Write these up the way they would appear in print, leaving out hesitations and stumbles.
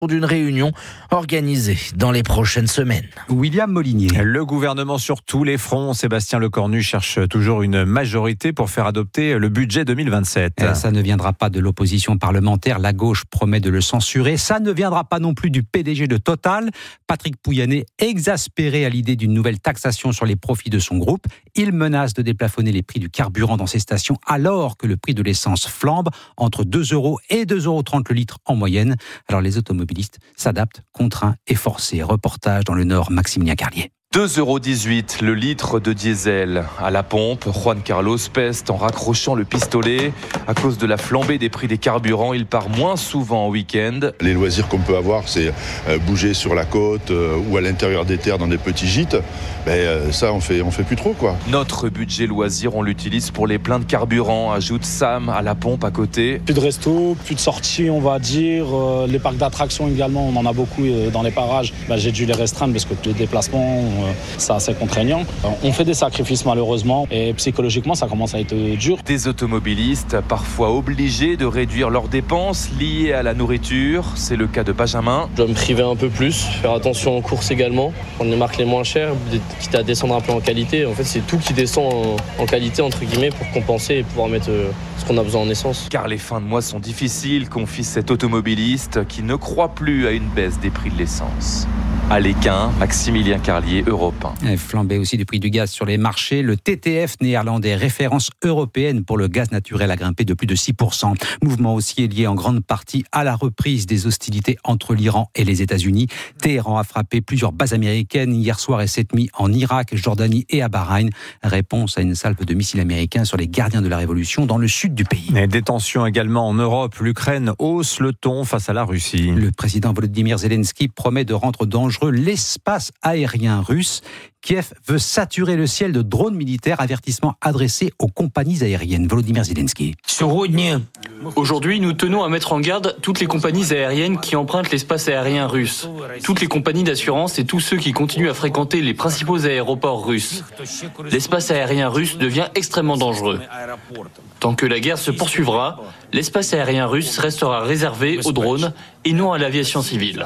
d'une réunion organisée dans les prochaines semaines. William Molinier. Le gouvernement sur tous les fronts. Sébastien Lecornu cherche toujours une majorité pour faire adopter le budget 2027. Ça ne viendra pas de l'opposition parlementaire. La gauche promet de le censurer. Ça ne viendra pas non plus du PDG de Total. Patrick Pouyanné, exaspéré à l'idée d'une nouvelle taxation sur les profits de son groupe. Il menace de déplafonner les prix du carburant dans ses stations alors que le prix de l'essence flambe entre 2 € et 2,30 € le litre en moyenne. Alors les automobilistes s'adaptent, contraints et forcés. Reportage dans le Nord, Maximilien Carlier. 2,18 € le litre de diesel à la pompe. Juan Carlos peste en raccrochant le pistolet. À cause de la flambée des prix des carburants, il part moins souvent en week-end. Les loisirs qu'on peut avoir, c'est bouger sur la côte ou à l'intérieur des terres dans des petits gîtes. Ça, on fait plus trop, quoi. Notre budget loisirs, on l'utilise pour les pleins de carburant, ajoute Sam à la pompe à côté. Plus de resto, plus de sorties, on va dire. Les parcs d'attractions également, on en a beaucoup dans les parages. J'ai dû les restreindre parce que les déplacements, c'est assez contraignant. On fait des sacrifices malheureusement et psychologiquement ça commence à être dur. Des automobilistes parfois obligés de réduire leurs dépenses liées à la nourriture. C'est le cas de Benjamin. Je dois me priver un peu plus, faire attention aux courses également, prendre les marques les moins chères, quitte à descendre un peu en qualité. En fait c'est tout qui descend en qualité entre guillemets pour compenser et pouvoir mettre ce qu'on a besoin en essence. Car les fins de mois sont difficiles, confie cet automobiliste qui ne croit plus à une baisse des prix de l'essence. À l'Équin, Maximilien Carlier, Europe 1. Flambée aussi du prix du gaz sur les marchés. Le TTF néerlandais, référence européenne pour le gaz naturel, a grimpé de plus de 6%. Mouvement aussi lié en grande partie à la reprise des hostilités entre l'Iran et les États-Unis. Téhéran a frappé plusieurs bases américaines hier soir et cette nuit en Irak, Jordanie et à Bahreïn. Réponse à une salve de missiles américains sur les gardiens de la révolution dans le sud du pays. Et des tensions également en Europe. L'Ukraine hausse le ton face à la Russie. Le président Volodymyr Zelensky promet de rendre dangereux l'espace aérien russe. Kiev veut saturer le ciel de drones militaires, avertissement adressé aux compagnies aériennes. Volodymyr Zelensky. Aujourd'hui, nous tenons à mettre en garde toutes les compagnies aériennes qui empruntent l'espace aérien russe, toutes les compagnies d'assurance et tous ceux qui continuent à fréquenter les principaux aéroports russes. L'espace aérien russe devient extrêmement dangereux. Tant que la guerre se poursuivra, l'espace aérien russe restera réservé aux drones et non à l'aviation civile.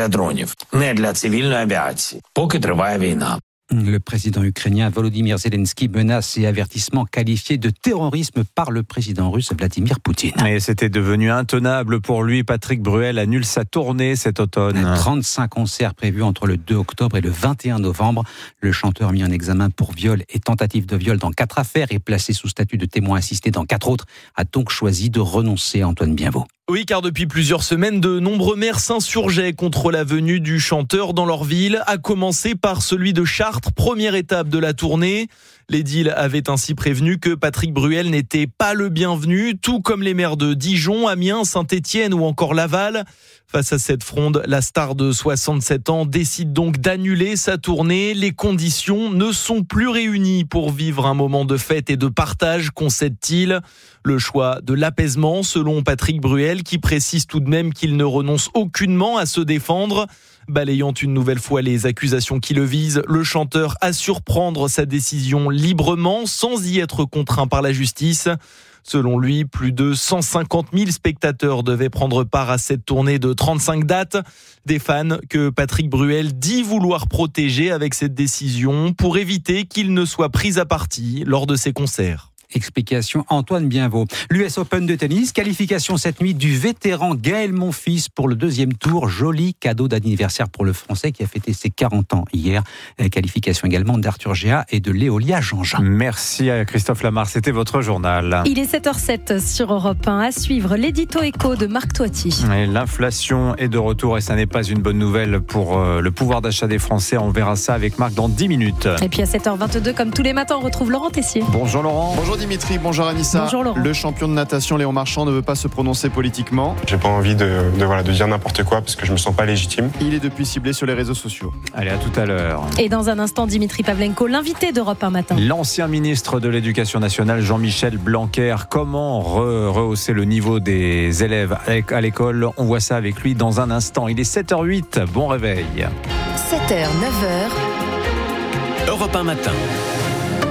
Le président ukrainien Volodymyr Zelensky menace et avertissements qualifiés de terrorisme par le président russe Vladimir Poutine. Et c'était devenu intenable pour lui. Patrick Bruel annule sa tournée cet automne. 35 concerts prévus entre le 2 octobre et le 21 novembre. Le chanteur mis en examen pour viol et tentative de viol dans 4 affaires et placé sous statut de témoin assisté dans 4 autres a donc choisi de renoncer. Antoine Bienvaux. Oui, car depuis plusieurs semaines, de nombreux maires s'insurgeaient contre la venue du chanteur dans leur ville, à commencer par celui de Chartres, première étape de la tournée. L'édile avait ainsi prévenu que Patrick Bruel n'était pas le bienvenu, tout comme les maires de Dijon, Amiens, Saint-Étienne ou encore Laval. Face à cette fronde, la star de 67 ans décide donc d'annuler sa tournée. Les conditions ne sont plus réunies pour vivre un moment de fête et de partage, concède-t-il. Le choix de l'apaisement, selon Patrick Bruel, qui précise tout de même qu'il ne renonce aucunement à se défendre. Balayant une nouvelle fois les accusations qui le visent, le chanteur assure prendre sa décision librement, sans y être contraint par la justice. Selon lui, plus de 150 000 spectateurs devaient prendre part à cette tournée de 35 dates. Des fans que Patrick Bruel dit vouloir protéger avec cette décision pour éviter qu'ils ne soient pris à partie lors de ses concerts. Explication Antoine Bienvaux. L'US Open de tennis, qualification cette nuit du vétéran Gaël Monfils pour le 2e tour. Joli cadeau d'anniversaire pour le Français qui a fêté ses 40 ans hier. Qualification également d'Arthur Géat et de Léolia Jean-Jean. Merci à Christophe Lamar, c'était votre journal. Il est 7h07 sur Europe 1. À suivre l'édito éco de Marc Toiti. L'inflation est de retour et ça n'est pas une bonne nouvelle pour le pouvoir d'achat des Français. On verra ça avec Marc dans 10 minutes. Et puis à 7h22, comme tous les matins, on retrouve Laurent Tessier. Bonjour Laurent. Bonjour Dimitri, bonjour Anissa. Bonjour Laurent. Le champion de natation Léon Marchand ne veut pas se prononcer politiquement. J'ai pas envie de dire n'importe quoi parce que je me sens pas légitime. Il est depuis ciblé sur les réseaux sociaux. Allez, à tout à l'heure. Et dans un instant, Dimitri Pavlenko, l'invité d'Europe 1 matin. L'ancien ministre de l'Éducation nationale, Jean-Michel Blanquer, comment rehausser le niveau des élèves à l'école? On voit ça avec lui dans un instant. Il est 7h08, bon réveil. 7h, 9h. Europe 1 matin.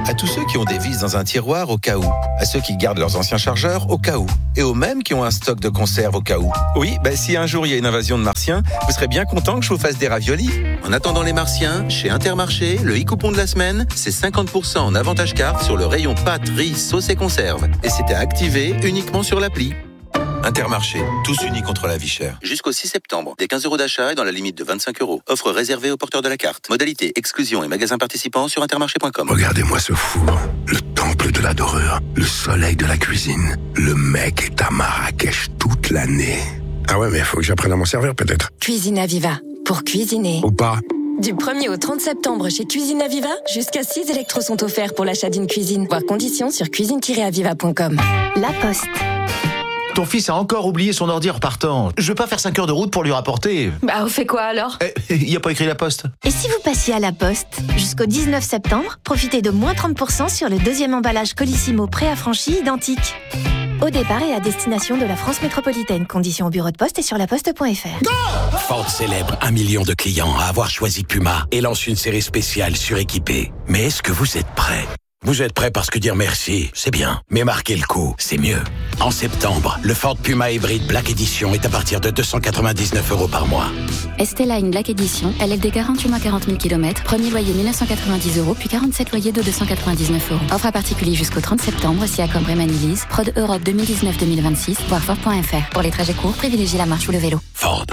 À tous ceux qui ont des vis dans un tiroir au cas où. À ceux qui gardent leurs anciens chargeurs au cas où. Et aux mêmes qui ont un stock de conserve au cas où. Oui, si un jour il y a une invasion de martiens, vous serez bien content que je vous fasse des raviolis. En attendant les martiens, chez Intermarché, le e-coupon de la semaine, c'est 50% en avantage carte sur le rayon pâtes, riz, sauce et conserve. Et c'est à activer uniquement sur l'appli. Intermarché, tous unis contre la vie chère. Jusqu'au 6 septembre, des 15 € d'achat et dans la limite de 25 €. Offre réservée aux porteurs de la carte. Modalité, exclusion et magasins participants sur intermarché.com. Regardez-moi ce four, le temple de la dorure, le soleil de la cuisine. Le mec est à Marrakech toute l'année. Ah ouais, mais faut que j'apprenne à m'en servir peut-être. Cuisine Aviva, pour cuisiner. Ou pas. Du 1er au 30 septembre chez Cuisine Aviva, jusqu'à 6 électros sont offerts pour l'achat d'une cuisine. Voir conditions sur cuisine-aviva.com. La Poste. Ton fils a encore oublié son ordi en repartant. Je veux pas faire 5 heures de route pour lui rapporter. On fait quoi alors ? Il y a pas écrit La Poste. Et si vous passiez à La Poste ? Jusqu'au 19 septembre, profitez de moins 30% sur le deuxième emballage Colissimo préaffranchi identique. Au départ et à destination de la France métropolitaine. Conditions au bureau de poste et sur laposte.fr. Ford célèbre 1 million de clients à avoir choisi Puma et lance une série spéciale suréquipée. Mais est-ce que vous êtes prêts ? Vous êtes prêts parce que dire merci, c'est bien. Mais marquer le coup, c'est mieux. En septembre, le Ford Puma Hybrid Black Edition est à partir de 299 € par mois. ST-Line Black Edition, LLD 48 mois 40 000 km, premier loyer 1990 €, puis 47 loyers de 299 €. Offre à particulier jusqu'au 30 septembre, si accord Bremen-Lease, Prod Europe 2019-2026, voir Ford.fr. Pour les trajets courts, privilégiez la marche ou le vélo. Ford.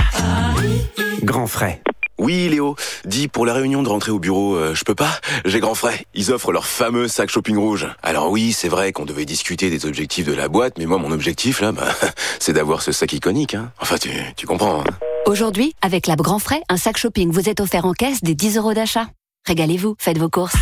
Grand frais. Oui, Léo, dis pour la réunion de rentrée au bureau, je peux pas, j'ai grand frais. Ils offrent leur fameux sac shopping rouge. Alors oui, c'est vrai qu'on devait discuter des objectifs de la boîte, mais moi mon objectif là, c'est d'avoir ce sac iconique. Hein. Enfin, tu comprends. Hein. Aujourd'hui, avec l'app Grand Frais, un sac shopping vous est offert en caisse des 10 € d'achat. Régalez-vous, faites vos courses.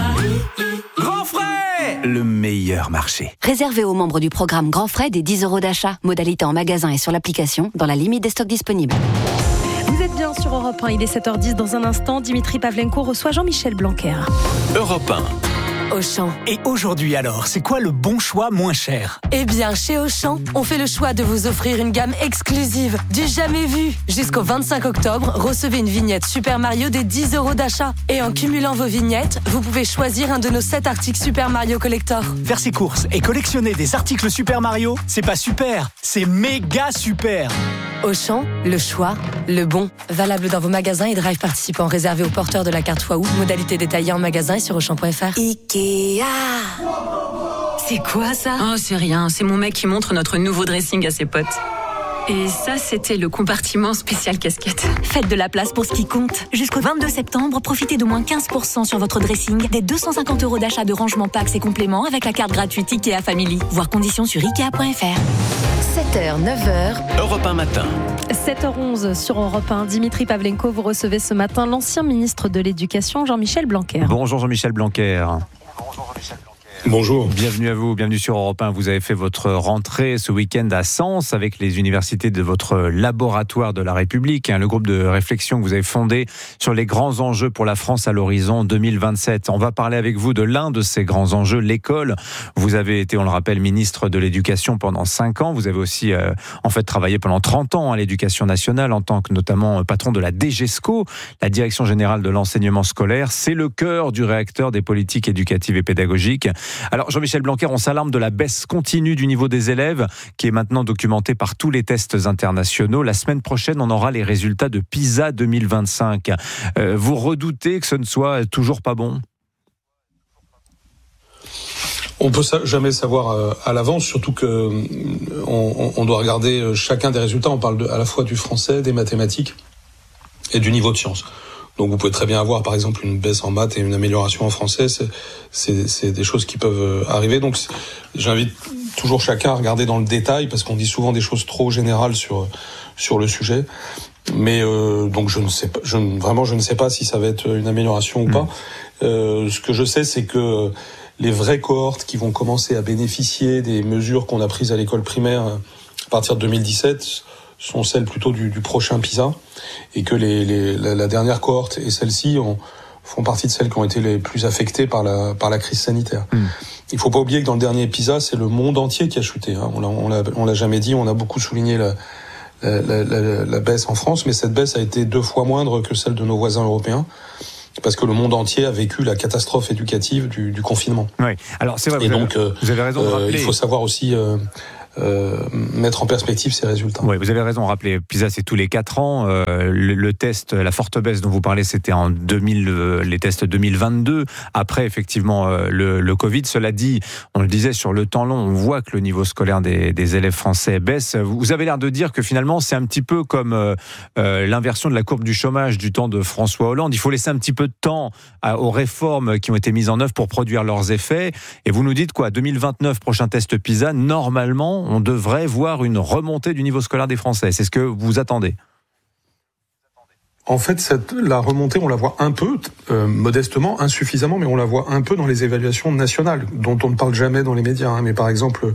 Grand Frais, le meilleur marché. Réservé aux membres du programme Grand Frais des 10 € d'achat. Modalité en magasin et sur l'application, dans la limite des stocks disponibles. Vous êtes bien sur Europe 1, il est 7h10. Dans un instant, Dimitri Pavlenko reçoit Jean-Michel Blanquer. Europe 1. Auchan. Et aujourd'hui alors, c'est quoi le bon choix moins cher ? Eh bien, chez Auchan, on fait le choix de vous offrir une gamme exclusive, du jamais vu. Jusqu'au 25 octobre, recevez une vignette Super Mario des 10 € d'achat. Et en cumulant vos vignettes, vous pouvez choisir un de nos 7 articles Super Mario Collector. Faire ses courses et collectionner des articles Super Mario, c'est pas super, c'est méga super. Auchan, le choix, le bon. Valable dans vos magasins et drive participants réservés aux porteurs de la carte Waouh. Modalité détaillée en magasin et sur Auchan.fr. Ikea. C'est quoi ça ? Oh, c'est rien. C'est mon mec qui montre notre nouveau dressing à ses potes. Et ça, c'était le compartiment spécial casquette. Faites de la place pour ce qui compte. Jusqu'au 22 septembre, profitez de moins 15% sur votre dressing, des 250 € d'achat de rangement packs et compléments avec la carte gratuite Ikea Family. Voir conditions sur Ikea.fr. 7h, 9h. Europe 1 matin. 7h11 sur Europe 1. Dimitri Pavlenko, vous recevez ce matin l'ancien ministre de l'Éducation, Jean-Michel Blanquer. Bonjour Jean-Michel Blanquer. Bonjour. Bienvenue à vous, bienvenue sur Europe 1. Vous avez fait votre rentrée ce week-end à Sens avec les universités de votre laboratoire de la République, le groupe de réflexion que vous avez fondé sur les grands enjeux pour la France à l'horizon 2027. On va parler avec vous de l'un de ces grands enjeux, l'école. Vous avez été, on le rappelle, ministre de l'Éducation pendant 5 ans. Vous avez aussi travaillé pendant 30 ans à l'Éducation nationale en tant que notamment patron de la DGESCO, la Direction générale de l'enseignement scolaire. C'est le cœur du réacteur des politiques éducatives et pédagogiques. Alors Jean-Michel Blanquer, on s'alarme de la baisse continue du niveau des élèves qui est maintenant documentée par tous les tests internationaux. La semaine prochaine, on aura les résultats de PISA 2025. Vous redoutez que ce ne soit toujours pas bon ? On peut jamais savoir à l'avance, surtout que on doit regarder chacun des résultats. On parle à la fois du français, des mathématiques et du niveau de sciences. Donc vous pouvez très bien avoir par exemple une baisse en maths et une amélioration en français, c'est des choses qui peuvent arriver. Donc j'invite toujours chacun à regarder dans le détail parce qu'on dit souvent des choses trop générales sur le sujet. Mais donc je ne sais pas, je ne sais pas si ça va être une amélioration ou pas. Ce que je sais, c'est que les vraies cohortes qui vont commencer à bénéficier des mesures qu'on a prises à l'école primaire à partir de 2017 sont celles plutôt du prochain PISA, et que la dernière cohorte et celle-ci font partie de celles qui ont été les plus affectées par la crise sanitaire. Il faut pas oublier que dans le dernier PISA, c'est le monde entier qui a chuté. Hein. On l'a jamais dit, on a beaucoup souligné la baisse en France, mais cette baisse a été 2 fois moindre que celle de nos voisins européens. parce que le monde entier a vécu la catastrophe éducative du confinement. Oui, alors c'est vrai, vous avez raison de rappeler. Il faut savoir aussi mettre en perspective ces résultats. Oui, vous avez raison de rappeler. PISA, c'est tous les 4 ans. Le test, la forte baisse dont vous parlez, c'était en 2000, les tests 2022. Après, effectivement, le Covid. Cela dit, on le disait, sur le temps long, on voit que le niveau scolaire des élèves français baisse. Vous avez l'air de dire que finalement, c'est un petit peu comme l'inversion de la courbe du chômage du temps de François Hollande. Il faut laisser un petit peu de temps aux réformes qui ont été mises en œuvre pour produire leurs effets. Et vous nous dites quoi, 2029, prochain test PISA, normalement, on devrait voir une remontée du niveau scolaire des Français. C'est ce que vous attendez? En fait, la remontée, on la voit un peu, modestement, insuffisamment, mais on la voit un peu dans les évaluations nationales, dont on ne parle jamais dans les médias. Mais par exemple,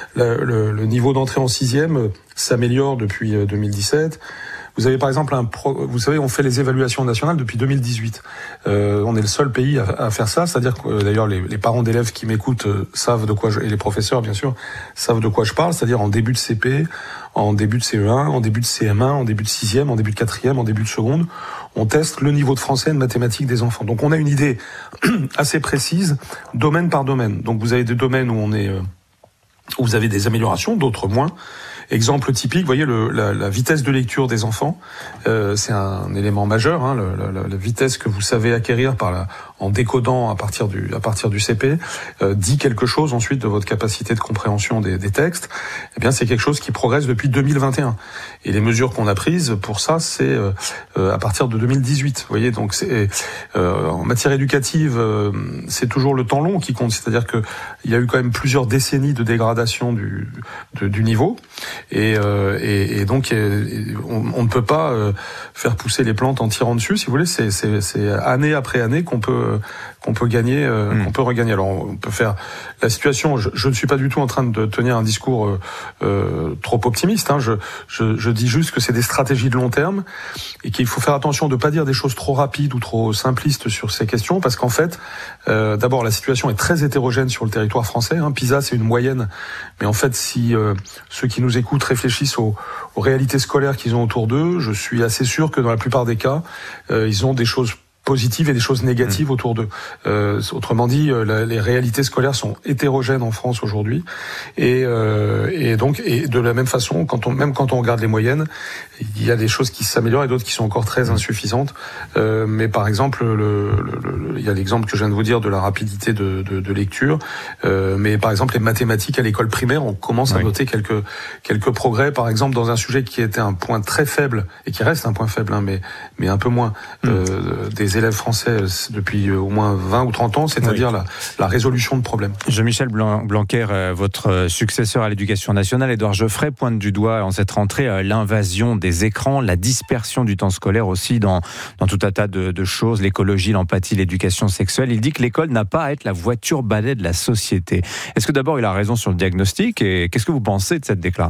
le niveau d'entrée en 6e s'améliore depuis 2017. Vous avez par exemple vous savez, on fait les évaluations nationales depuis 2018. On est le seul pays à faire ça, c'est-à-dire que d'ailleurs les parents d'élèves qui m'écoutent savent de quoi et les professeurs bien sûr savent de quoi je parle, c'est-à-dire en début de CP, en début de CE1, en début de CM1, en début de 6e, en début de 4e, en début de seconde, on teste le niveau de français et de mathématiques des enfants. Donc on a une idée assez précise, domaine par domaine. Donc vous avez des domaines où où vous avez des améliorations, d'autres moins. Exemple typique, vous voyez la vitesse de lecture des enfants, c'est un élément majeur. La vitesse que vous savez acquérir en décodant à partir du CP dit quelque chose ensuite de votre capacité de compréhension des textes. Eh bien, c'est quelque chose qui progresse depuis 2021. Et les mesures qu'on a prises pour ça, c'est à partir de 2018. Vous voyez, donc en matière éducative, c'est toujours le temps long qui compte. C'est-à-dire que il y a eu quand même plusieurs décennies de dégradation du niveau. Et donc on ne peut pas faire pousser les plantes en tirant dessus, si vous voulez. C'est année après année qu'on peut gagner, qu'on peut regagner. Alors on peut faire la situation. Je ne suis pas du tout en train de tenir un discours trop optimiste. Je dis juste que c'est des stratégies de long terme et qu'il faut faire attention de ne pas dire des choses trop rapides ou trop simplistes sur ces questions, parce qu'en fait, d'abord la situation est très hétérogène sur le territoire français. PISA, c'est une moyenne, mais en fait, si ceux qui nous écoutent réfléchissent aux réalités scolaires qu'ils ont autour d'eux, je suis assez sûr que dans la plupart des cas, ils ont des choses positives et des choses négatives autour d'eux. Autrement dit, les réalités scolaires sont hétérogènes en France aujourd'hui, et donc de la même façon, même quand on regarde les moyennes, il y a des choses qui s'améliorent et d'autres qui sont encore très insuffisantes. Mais par exemple, il y a l'exemple que je viens de vous dire de la rapidité de lecture. Mais par exemple, les mathématiques à l'école primaire, on commence à noter quelques progrès. Par exemple, dans un sujet qui était un point très faible et qui reste un point faible, mais un peu moins des élèves français depuis au moins 20 ou 30 ans, c'est-à-dire la résolution de problèmes. Jean-Michel Blanquer, votre successeur à l'Éducation nationale, Édouard Geoffrey, pointe du doigt en cette rentrée l'invasion des écrans, la dispersion du temps scolaire aussi dans tout un tas de choses, l'écologie, l'empathie, l'éducation sexuelle. Il dit que l'école n'a pas à être la voiture balai de la société. Est-ce que d'abord il a raison sur le diagnostic, et qu'est-ce que vous pensez de cette déclaration ?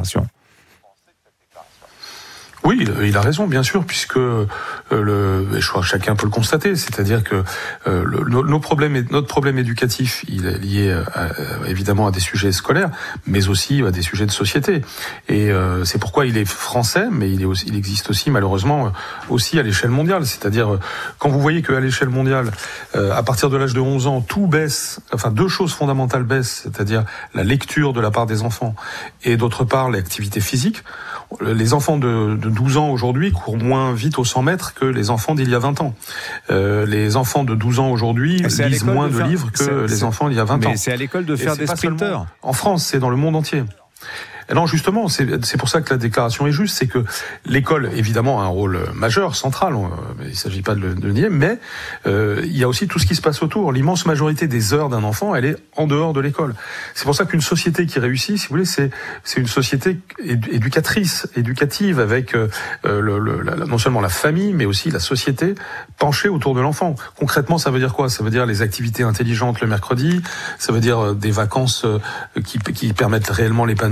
Oui, il a raison, bien sûr, puisque je crois que chacun peut le constater, c'est-à-dire que notre problème éducatif, il est lié évidemment à des sujets scolaires, mais aussi à des sujets de société. Et c'est pourquoi il est français, mais il existe aussi malheureusement aussi à l'échelle mondiale. C'est-à-dire quand vous voyez qu'à l'échelle mondiale, à partir de l'âge de 11 ans, tout baisse, enfin deux choses fondamentales baissent, c'est-à-dire la lecture de la part des enfants et d'autre part l'activité physique. Les enfants de 12 ans aujourd'hui courent moins vite aux 100 mètres que les enfants d'il y a 20 ans. Les enfants de 12 ans aujourd'hui lisent moins de livres que les enfants d'il y a 20 ans. Mais c'est à l'école de faire des sprinteurs. En France, c'est dans le monde entier. Et non, justement, c'est pour ça que la déclaration est juste, c'est que l'école, évidemment, a un rôle majeur, central, il ne s'agit pas de le nier, mais il y a aussi tout ce qui se passe autour. L'immense majorité des heures d'un enfant, elle est en dehors de l'école. C'est pour ça qu'une société qui réussit, si vous voulez, c'est une société éducative, avec non seulement la famille, mais aussi la société penchée autour de l'enfant. Concrètement, ça veut dire quoi ? Ça veut dire les activités intelligentes le mercredi, ça veut dire des vacances qui permettent réellement l'épanouissement,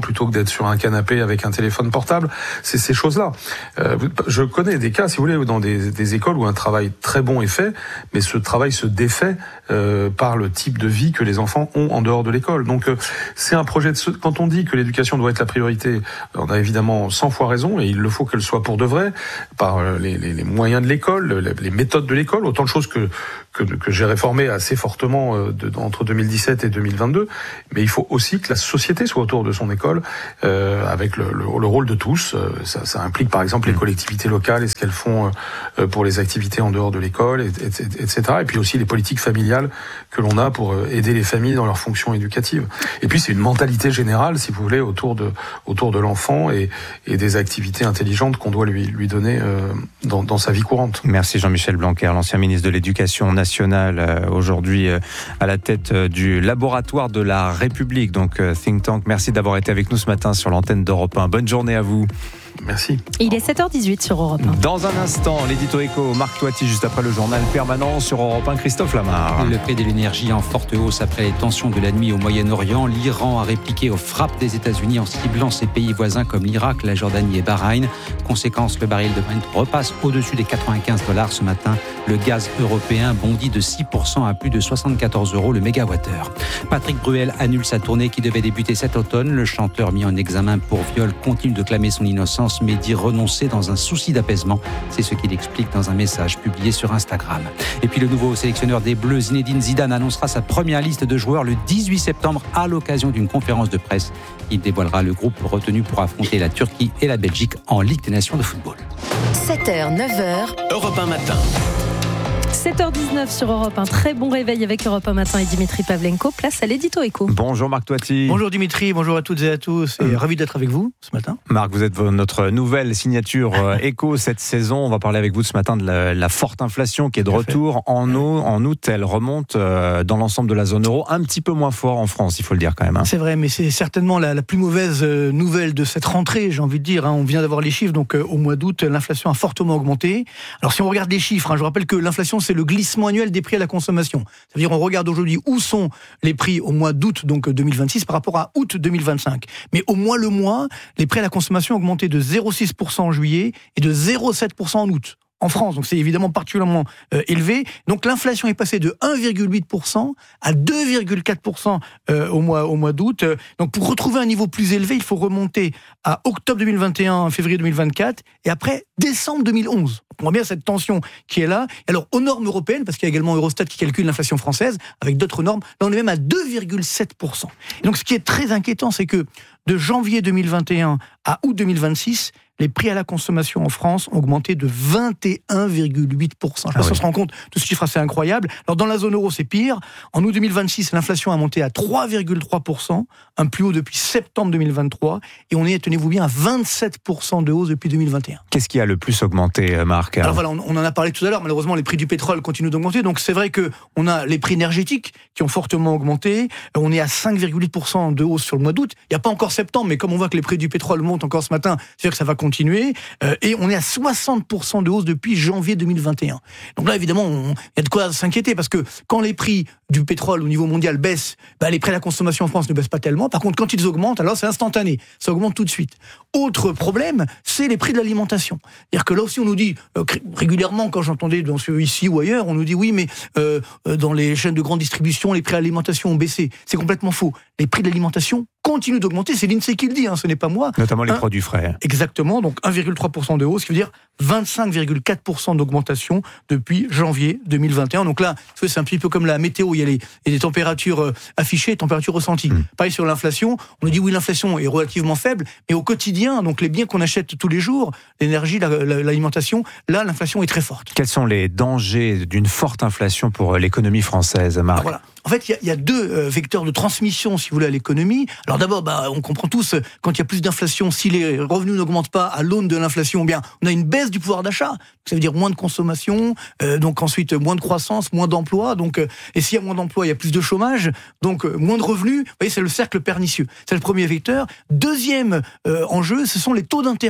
plutôt que d'être sur un canapé avec un téléphone portable. C'est ces choses-là. Je connais des cas, si vous voulez, dans des écoles où un travail très bon est fait, mais ce travail se défait par le type de vie que les enfants ont en dehors de l'école. Donc c'est un projet quand on dit que l'éducation doit être la priorité, on a évidemment 100 fois raison, et il le faut qu'elle soit pour de vrai, par les moyens de l'école, les méthodes de l'école, autant de choses que j'ai réformé assez fortement entre 2017 et 2022, mais il faut aussi que la société soit autour de son école, avec le rôle de tous. Ça implique par exemple les collectivités locales et ce qu'elles font pour les activités en dehors de l'école, etc. Et puis aussi les politiques familiales que l'on a pour aider les familles dans leurs fonctions éducatives. Et puis c'est une mentalité générale, si vous voulez, autour de l'enfant et des activités intelligentes qu'on doit lui donner dans sa vie courante. Merci Jean-Michel Blanquer, l'ancien ministre de l'Éducation nationale, aujourd'hui à la tête du laboratoire de la République, donc think tank. Merci d'avoir été avec nous ce matin sur l'antenne d'Europe 1. Bonne journée à vous. Merci. Il est 7h18 sur Europe 1. Dans un instant, l'édito éco, Marc Toiti, juste après le journal permanent sur Europe 1, Christophe Lamar. Le prix de l'énergie en forte hausse après les tensions de la nuit au Moyen-Orient. L'Iran a répliqué aux frappes des États-Unis en ciblant ses pays voisins comme l'Irak, la Jordanie et Bahreïn. Conséquence, le baril de Brent repasse au-dessus des $95 ce matin. Le gaz européen bondit de 6% à plus de 74 € le mégawattheure. Patrick Bruel annule sa tournée qui devait débuter cet automne. Le chanteur mis en examen pour viol continue de clamer son innocence, mais dit renoncer dans un souci d'apaisement. C'est ce qu'il explique dans un message publié sur Instagram. Et puis le nouveau sélectionneur des Bleus, Zinedine Zidane, annoncera sa première liste de joueurs le 18 septembre à l'occasion d'une conférence de presse. Il dévoilera le groupe retenu pour affronter la Turquie et la Belgique en Ligue des Nations de football. 7h, 9h, Europe 1 matin. 7h19 sur Europe 1. Très bon réveil avec Europe 1 matin et Dimitri Pavlenko. Place à l'édito éco. Bonjour Marc Toiti. Bonjour Dimitri, bonjour à toutes et à tous. Et ravi d'être avec vous ce matin. Marc, vous êtes notre nouvelle signature éco cette saison. On va parler avec vous ce matin de la forte inflation qui est de retour en août. Elle remonte dans l'ensemble de la zone euro, un petit peu moins fort en France, il faut le dire quand même. C'est vrai, mais c'est certainement la plus mauvaise nouvelle de cette rentrée, j'ai envie de dire. On vient d'avoir les chiffres, donc au mois d'août, l'inflation a fortement augmenté. Alors si on regarde les chiffres, je rappelle que l'inflation, c'est le glissement annuel des prix à la consommation. Ça veut dire on regarde aujourd'hui où sont les prix au mois d'août donc 2026 par rapport à août 2025. Mais au moins le mois, les prix à la consommation ont augmenté de 0,6% en juillet et de 0,7% en août. En France, donc c'est évidemment particulièrement élevé. Donc l'inflation est passée de 1,8% à 2,4% au mois d'août. Donc pour retrouver un niveau plus élevé, il faut remonter à octobre 2021, février 2024 et après décembre 2011. On voit bien cette tension qui est là. Et alors aux normes européennes, parce qu'il y a également Eurostat qui calcule l'inflation française avec d'autres normes, là on est même à 2,7%. Et donc ce qui est très inquiétant, c'est que de janvier 2021 à août 2026, les prix à la consommation en France ont augmenté de 21,8%. Je pense qu'on se rend compte de ce chiffre assez incroyable. Alors dans la zone euro, c'est pire. En août 2026, l'inflation a monté à 3,3%, un plus haut depuis septembre 2023, et on est, tenez-vous bien, à 27% de hausse depuis 2021. Qu'est-ce qui a le plus augmenté, Marc ? Alors voilà, on en a parlé tout à l'heure, malheureusement les prix du pétrole continuent d'augmenter, donc c'est vrai qu'on a les prix énergétiques qui ont fortement augmenté, on est à 5,8% de hausse sur le mois d'août, il n'y a pas encore septembre, mais comme on voit que les prix du pétrole montent encore ce matin, c'est-à-dire que ça va continuer, et on est à 60% de hausse depuis janvier 2021. Donc là, évidemment, il y a de quoi s'inquiéter, parce que quand les prix du pétrole au niveau mondial baissent, les prix à la consommation en France ne baissent pas tellement. Par contre, quand ils augmentent, alors c'est instantané, ça augmente tout de suite. Autre problème, c'est les prix de l'alimentation. C'est-à-dire que là aussi, on nous dit, régulièrement, quand j'entendais ici ou ailleurs, on nous dit oui, mais dans les chaînes de grande distribution, les prix de l'alimentation ont baissé. C'est complètement faux. Les prix de l'alimentation continuent d'augmenter, c'est l'INSEE qui le dit, ce n'est pas moi. Notamment les produits frais. Exactement, donc 1,3% de hausse, ce qui veut dire 25,4% d'augmentation depuis janvier 2021. Donc là, c'est un petit peu comme la météo, il y a des températures affichées, températures ressenties. Pareil sur l'inflation, on nous dit oui, l'inflation est relativement faible, mais au quotidien, donc les biens qu'on achète tous les jours, l'énergie, l'alimentation, là, l'inflation est très forte. Quels sont les dangers d'une forte inflation pour l'économie française, Marc ? Voilà. En fait, il y a deux vecteurs de transmission, si vous voulez, à l'économie. Alors d'abord, on comprend tous, quand il y a plus d'inflation, si les revenus n'augmentent pas à l'aune de l'inflation, bien, on a une baisse du pouvoir d'achat. Ça veut dire moins de consommation, donc ensuite moins de croissance, moins d'emplois. Donc, et s'il y a moins d'emplois, il y a plus de chômage, donc moins de revenus. Vous voyez, c'est le cercle pernicieux. C'est le premier vecteur. Deuxième enjeu, ce sont les taux d'intérêt.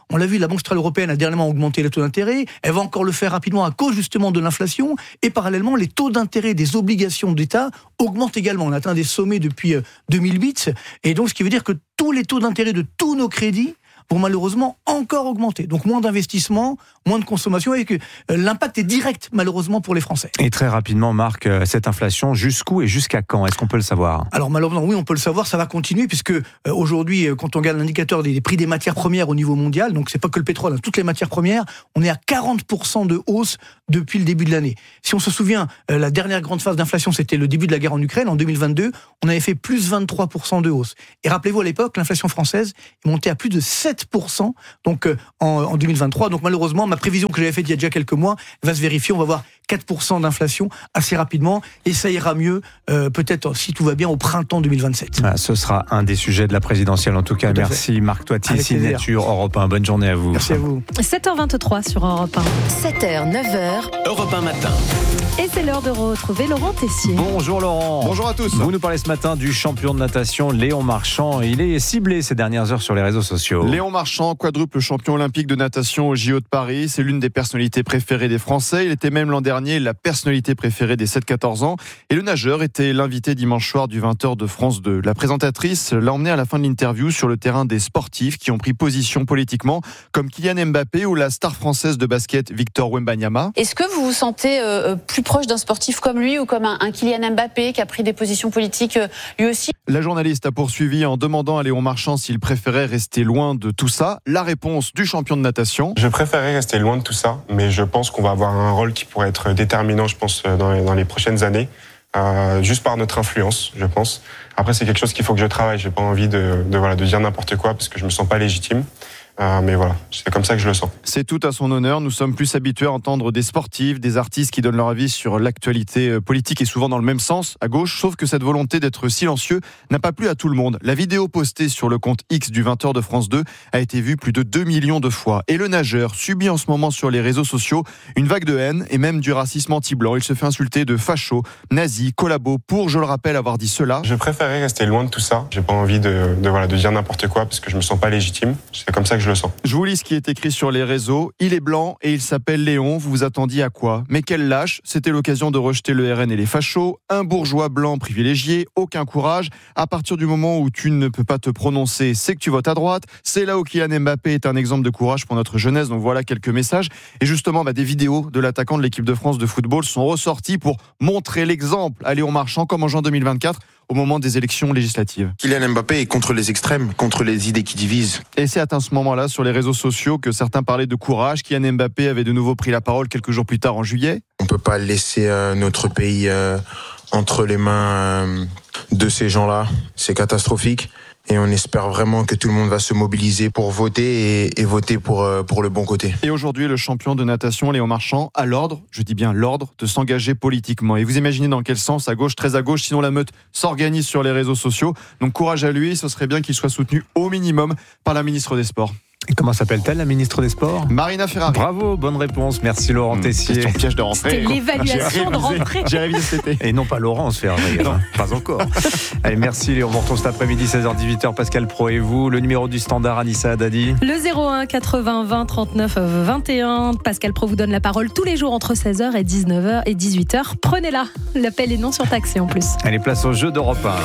On l'a vu, la Banque centrale européenne a dernièrement augmenté les taux d'intérêt. Elle va encore le faire rapidement à cause justement de l'inflation. Et parallèlement, les taux d'intérêt des obligations d'État augmentent également. On a atteint des sommets depuis 2008. Et donc, ce qui veut dire que tous les taux d'intérêt de tous nos crédits vont malheureusement encore augmenter. Donc moins d'investissement, moins de consommation, et que l'impact est direct malheureusement pour les Français. Et très rapidement, Marc, cette inflation, jusqu'où et jusqu'à quand? Est-ce qu'on peut le savoir? Alors malheureusement, oui, on peut le savoir, ça va continuer, puisque aujourd'hui, quand on regarde l'indicateur des prix des matières premières au niveau mondial, donc c'est pas que le pétrole, toutes les matières premières, on est à 40% de hausse depuis le début de l'année. Si on se souvient, la dernière grande phase d'inflation, c'était le début de la guerre en Ukraine, en 2022, on avait fait plus 23% de hausse. Et rappelez-vous, à l'époque, l'inflation française est montée à plus de 7%, donc en 2023. Donc malheureusement, ma prévision que j'avais faite il y a déjà quelques mois va se vérifier. On va voir 4% d'inflation assez rapidement, et ça ira mieux, peut-être si tout va bien, au printemps 2027. Ce sera un des sujets de la présidentielle. En tout cas, merci Marc Toiti, Signature Europe 1. Bonne journée à vous. Merci à vous. 7h23 sur Europe 1. 7h, 9h. Europe 1 matin. Et c'est l'heure de retrouver Laurent Tessier. Bonjour Laurent. Bonjour à tous. Vous nous parlez ce matin du champion de natation Léon Marchand. Il est ciblé ces dernières heures sur les réseaux sociaux. Léon Marchand, quadruple champion olympique de natation au JO de Paris. C'est l'une des personnalités préférées des Français. Il était même l'an dernier la personnalité préférée des 7-14 ans. Et le nageur était l'invité dimanche soir du 20h de France 2. La présentatrice l'a emmené à la fin de l'interview sur le terrain des sportifs qui ont pris position politiquement, comme Kylian Mbappé ou la star française de basket Victor Wembanyama. Est-ce que vous vous sentez plus proche d'un sportif comme lui ou comme un Kylian Mbappé qui a pris des positions politiques lui aussi? La journaliste a poursuivi en demandant à Léon Marchand s'il préférait rester loin de tout ça. La réponse du champion de natation: je préférerais rester loin de tout ça, mais je pense qu'on va avoir un rôle qui pourrait être déterminant, je pense, dans les prochaines années, juste par notre influence, je pense. Après, c'est quelque chose qu'il faut que je travaille. J'ai pas envie de dire n'importe quoi parce que je me sens pas légitime. Mais voilà, c'est comme ça que je le sens. C'est tout à son honneur. Nous sommes plus habitués à entendre des sportifs, des artistes qui donnent leur avis sur l'actualité politique et souvent dans le même sens, à gauche, sauf que cette volonté d'être silencieux n'a pas plu à tout le monde. La vidéo postée sur le compte X du 20h de France 2 a été vue plus de 2 millions de fois. Et le nageur subit en ce moment sur les réseaux sociaux une vague de haine et même du racisme anti-blanc. Il se fait insulter de facho, nazi, collabo pour, je le rappelle, avoir dit cela. Je préférerais rester loin de tout ça. J'ai pas envie de dire n'importe quoi parce que je me sens pas légitime. C'est comme ça que je le sens. Je vous lis ce qui est écrit sur les réseaux. Il est blanc et il s'appelle Léon. Vous vous attendiez à quoi? Mais quel lâche. C'était l'occasion de rejeter le RN et les fachos. Un bourgeois blanc privilégié. Aucun courage. À partir du moment où tu ne peux pas te prononcer, c'est que tu votes à droite. C'est là où Kylian Mbappé est un exemple de courage pour notre jeunesse. Donc voilà quelques messages. Et justement, des vidéos de l'attaquant de l'équipe de France de football sont ressorties pour montrer l'exemple à Léon Marchand, comme en juin 2024. Au moment des élections législatives. Kylian Mbappé est contre les extrêmes, contre les idées qui divisent. Et c'est à ce moment-là, sur les réseaux sociaux, que certains parlaient de courage. Kylian Mbappé avait de nouveau pris la parole quelques jours plus tard, en juillet. On ne peut pas laisser notre pays entre les mains de ces gens-là. C'est catastrophique. Et on espère vraiment que tout le monde va se mobiliser pour voter et voter pour le bon côté. Et aujourd'hui, le champion de natation, Léon Marchand, a l'ordre, je dis bien l'ordre, de s'engager politiquement. Et vous imaginez dans quel sens? À gauche, très à gauche, sinon la meute s'organise sur les réseaux sociaux. Donc courage à lui, ce serait bien qu'il soit soutenu au minimum par la ministre des Sports. Et comment s'appelle-t-elle, la ministre des Sports? Marina Ferrari. Bravo, bonne réponse. Merci Laurent Tessier. Question piège de rentrée. C'était l'évaluation de rentrée. J'ai révisé cet été. Et non pas Laurence Ferrari, pas encore. Allez, merci Léon. On vous retrouve cet après-midi, 16h-18h. Pascal Pro et vous. Le numéro du standard, Anissa Dadi. Le 01 80 20 39 21. Pascal Pro vous donne la parole tous les jours entre 16h et 19h et 18h. Prenez-la. L'appel est non surtaxé en plus. Allez, place au jeu d'Europe 1.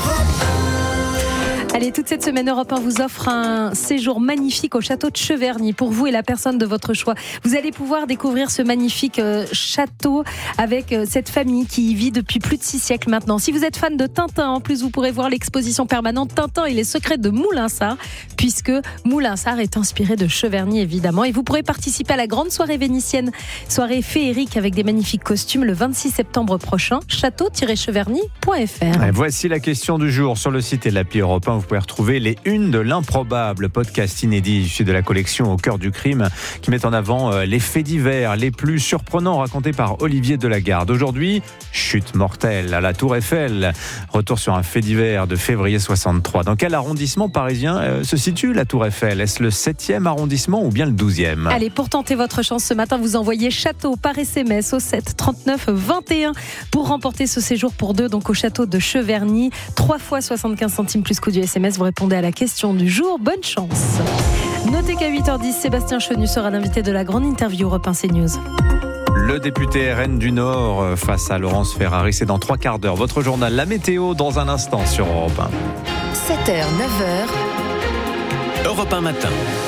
Allez, toute cette semaine, Europe 1 vous offre un séjour magnifique au château de Cheverny pour vous et la personne de votre choix. Vous allez pouvoir découvrir ce magnifique château avec cette famille qui y vit depuis plus de 6 siècles maintenant. Si vous êtes fan de Tintin, en plus, vous pourrez voir l'exposition permanente Tintin et les secrets de Moulinsart, puisque Moulinsart est inspiré de Cheverny, évidemment. Et vous pourrez participer à la grande soirée vénitienne, soirée féerique avec des magnifiques costumes le 26 septembre prochain, château-cheverny.fr. Voici la question du jour sur le site et l'appli Europe 1. Vous pouvez retrouver les Unes de l'improbable, podcast inédit issu de la collection Au cœur du crime, qui met en avant les faits divers les plus surprenants racontés par Olivier Delagarde. Aujourd'hui, chute mortelle à la Tour Eiffel. Retour sur un fait divers de février 63. Dans quel arrondissement parisien se situe la Tour Eiffel? Est-ce le 7e arrondissement ou bien le 12e? Allez, pour tenter votre chance ce matin, vous envoyez château par SMS au 7 39 21 pour remporter ce séjour pour deux, donc au château de Cheverny. 3 fois 75 centimes plus coût du SMS. Vous répondez à la question du jour. Bonne chance. Notez qu'à 8h10, Sébastien Chenu sera l'invité de la grande interview Europe 1 CNews. Le député RN du Nord face à Laurence Ferrari, c'est dans 3 quarts d'heure. Votre journal, la météo, dans un instant sur Europe 1. 7h, 9h. Europe 1 matin.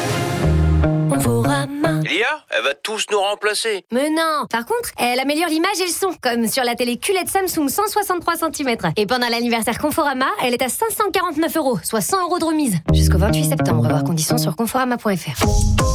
Lia, elle va tous nous remplacer. Mais non. Par contre, elle améliore l'image et le son, comme sur la télé QLED Samsung 163 cm. Et pendant l'anniversaire Conforama, elle est à 549 €, soit 100 € de remise. Jusqu'au 28 septembre, voir conditions sur conforama.fr.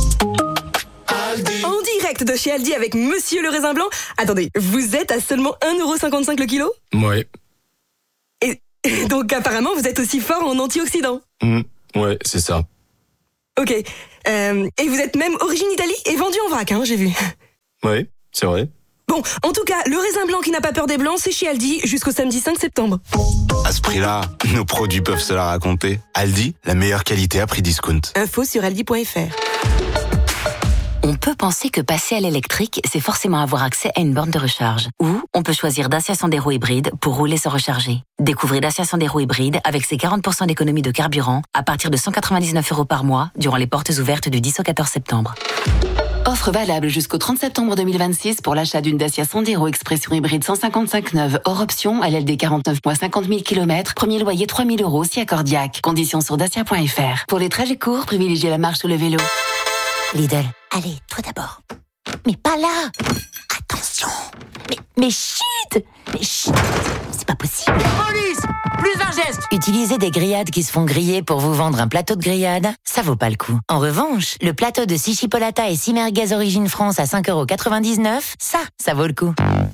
En direct de chez Aldi avec Monsieur le Raisin Blanc. Attendez, vous êtes à seulement 1,55 € le kilo ? Ouais. Et donc apparemment, vous êtes aussi fort en antioxydants. Ouais, c'est ça. Ok. Et vous êtes même origine Italie et vendu en vrac, j'ai vu. Ouais, c'est vrai. Bon, en tout cas, le raisin blanc qui n'a pas peur des blancs, c'est chez Aldi jusqu'au samedi 5 septembre. À ce prix-là, nos produits peuvent se la raconter. Aldi, la meilleure qualité à prix discount. Info sur aldi.fr. On peut penser que passer à l'électrique, c'est forcément avoir accès à une borne de recharge. Ou on peut choisir Dacia Sandero hybride pour rouler sans recharger. Découvrez Dacia Sandero hybride avec ses 40% d'économie de carburant à partir de 199 € par mois durant les portes ouvertes du 10 au 14 septembre. Offre valable jusqu'au 30 septembre 2026 pour l'achat d'une Dacia Sandero Expression hybride 155 neuve hors option à LLD 49 mois 50 000 km. Premier loyer 3 000 € si accordiaque. Conditions sur dacia.fr. Pour les trajets courts, privilégiez la marche ou le vélo. Lidl. Allez, toi d'abord. Mais pas là. Attention. Mais chut. C'est pas possible. Police, plus un geste. Utiliser des grillades qui se font griller pour vous vendre un plateau de grillade, ça vaut pas le coup. En revanche, le plateau de 6 chipolata et 6 merguez Origine France à 5,99 €, ça vaut le coup.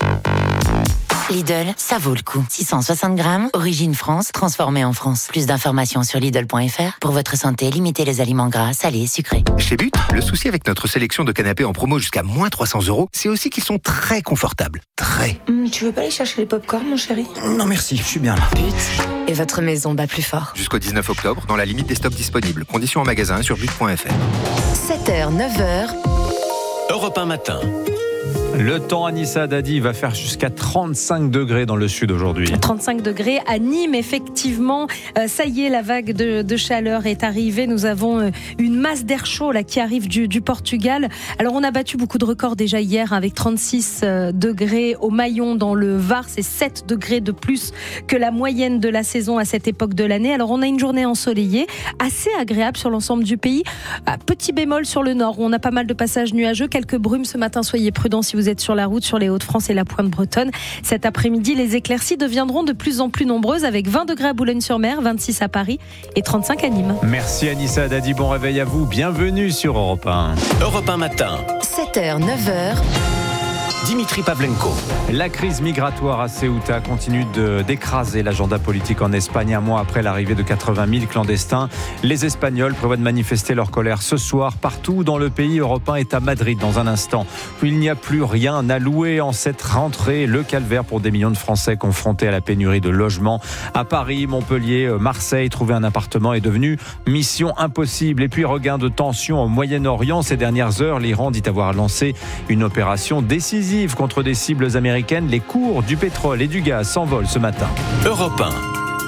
Lidl, ça vaut le coup. 660 grammes, Origine France, transformé en France. Plus d'informations sur Lidl.fr. Pour votre santé, limitez les aliments gras, salés et sucrés. Chez But, le souci avec notre sélection de canapés en promo jusqu'à moins 300 €, c'est aussi qu'ils sont très confortables. Très. Tu veux pas aller chercher les pop-corn, mon chéri ? Non merci, je suis bien là. But, et votre maison bat plus fort. Jusqu'au 19 octobre, dans la limite des stocks disponibles. Conditions en magasin sur but.fr. 7h, 9h. Europe 1 matin. Le temps, Anissa Dadi, va faire jusqu'à 35 degrés dans le sud aujourd'hui. 35 degrés à Nîmes, effectivement. Ça y est, la vague de chaleur est arrivée. Nous avons une masse d'air chaud là, qui arrive du Portugal. Alors, on a battu beaucoup de records déjà hier avec 36 degrés au Maillon dans le Var. C'est 7 degrés de plus que la moyenne de la saison à cette époque de l'année. Alors, on a une journée ensoleillée, assez agréable sur l'ensemble du pays. Petit bémol sur le nord, où on a pas mal de passages nuageux. Quelques brumes ce matin, soyez prudents si vous êtes sur la route, sur les Hauts-de-France et la Pointe bretonne. Cet après-midi, les éclaircies deviendront de plus en plus nombreuses avec 20 degrés à Boulogne-sur-Mer, 26 à Paris et 35 à Nîmes. Merci Anissa Dadi, bon réveil à vous. Bienvenue sur Europe 1. Europe 1 matin. 7h, 9h. Dimitri Pavlenko. La crise migratoire à Ceuta continue d'écraser l'agenda politique en Espagne. Un mois après l'arrivée de 80 000 clandestins, les Espagnols prévoient de manifester leur colère ce soir partout dans le pays. Europe 1 est à Madrid dans un instant où il n'y a plus rien à louer en cette rentrée. Le calvaire pour des millions de Français confrontés à la pénurie de logements. À Paris, Montpellier, Marseille, trouver un appartement est devenu mission impossible. Et puis regain de tension au Moyen-Orient. Ces dernières heures, l'Iran dit avoir lancé une opération décisive contre des cibles américaines. Les cours du pétrole et du gaz s'envolent ce matin. Europe 1.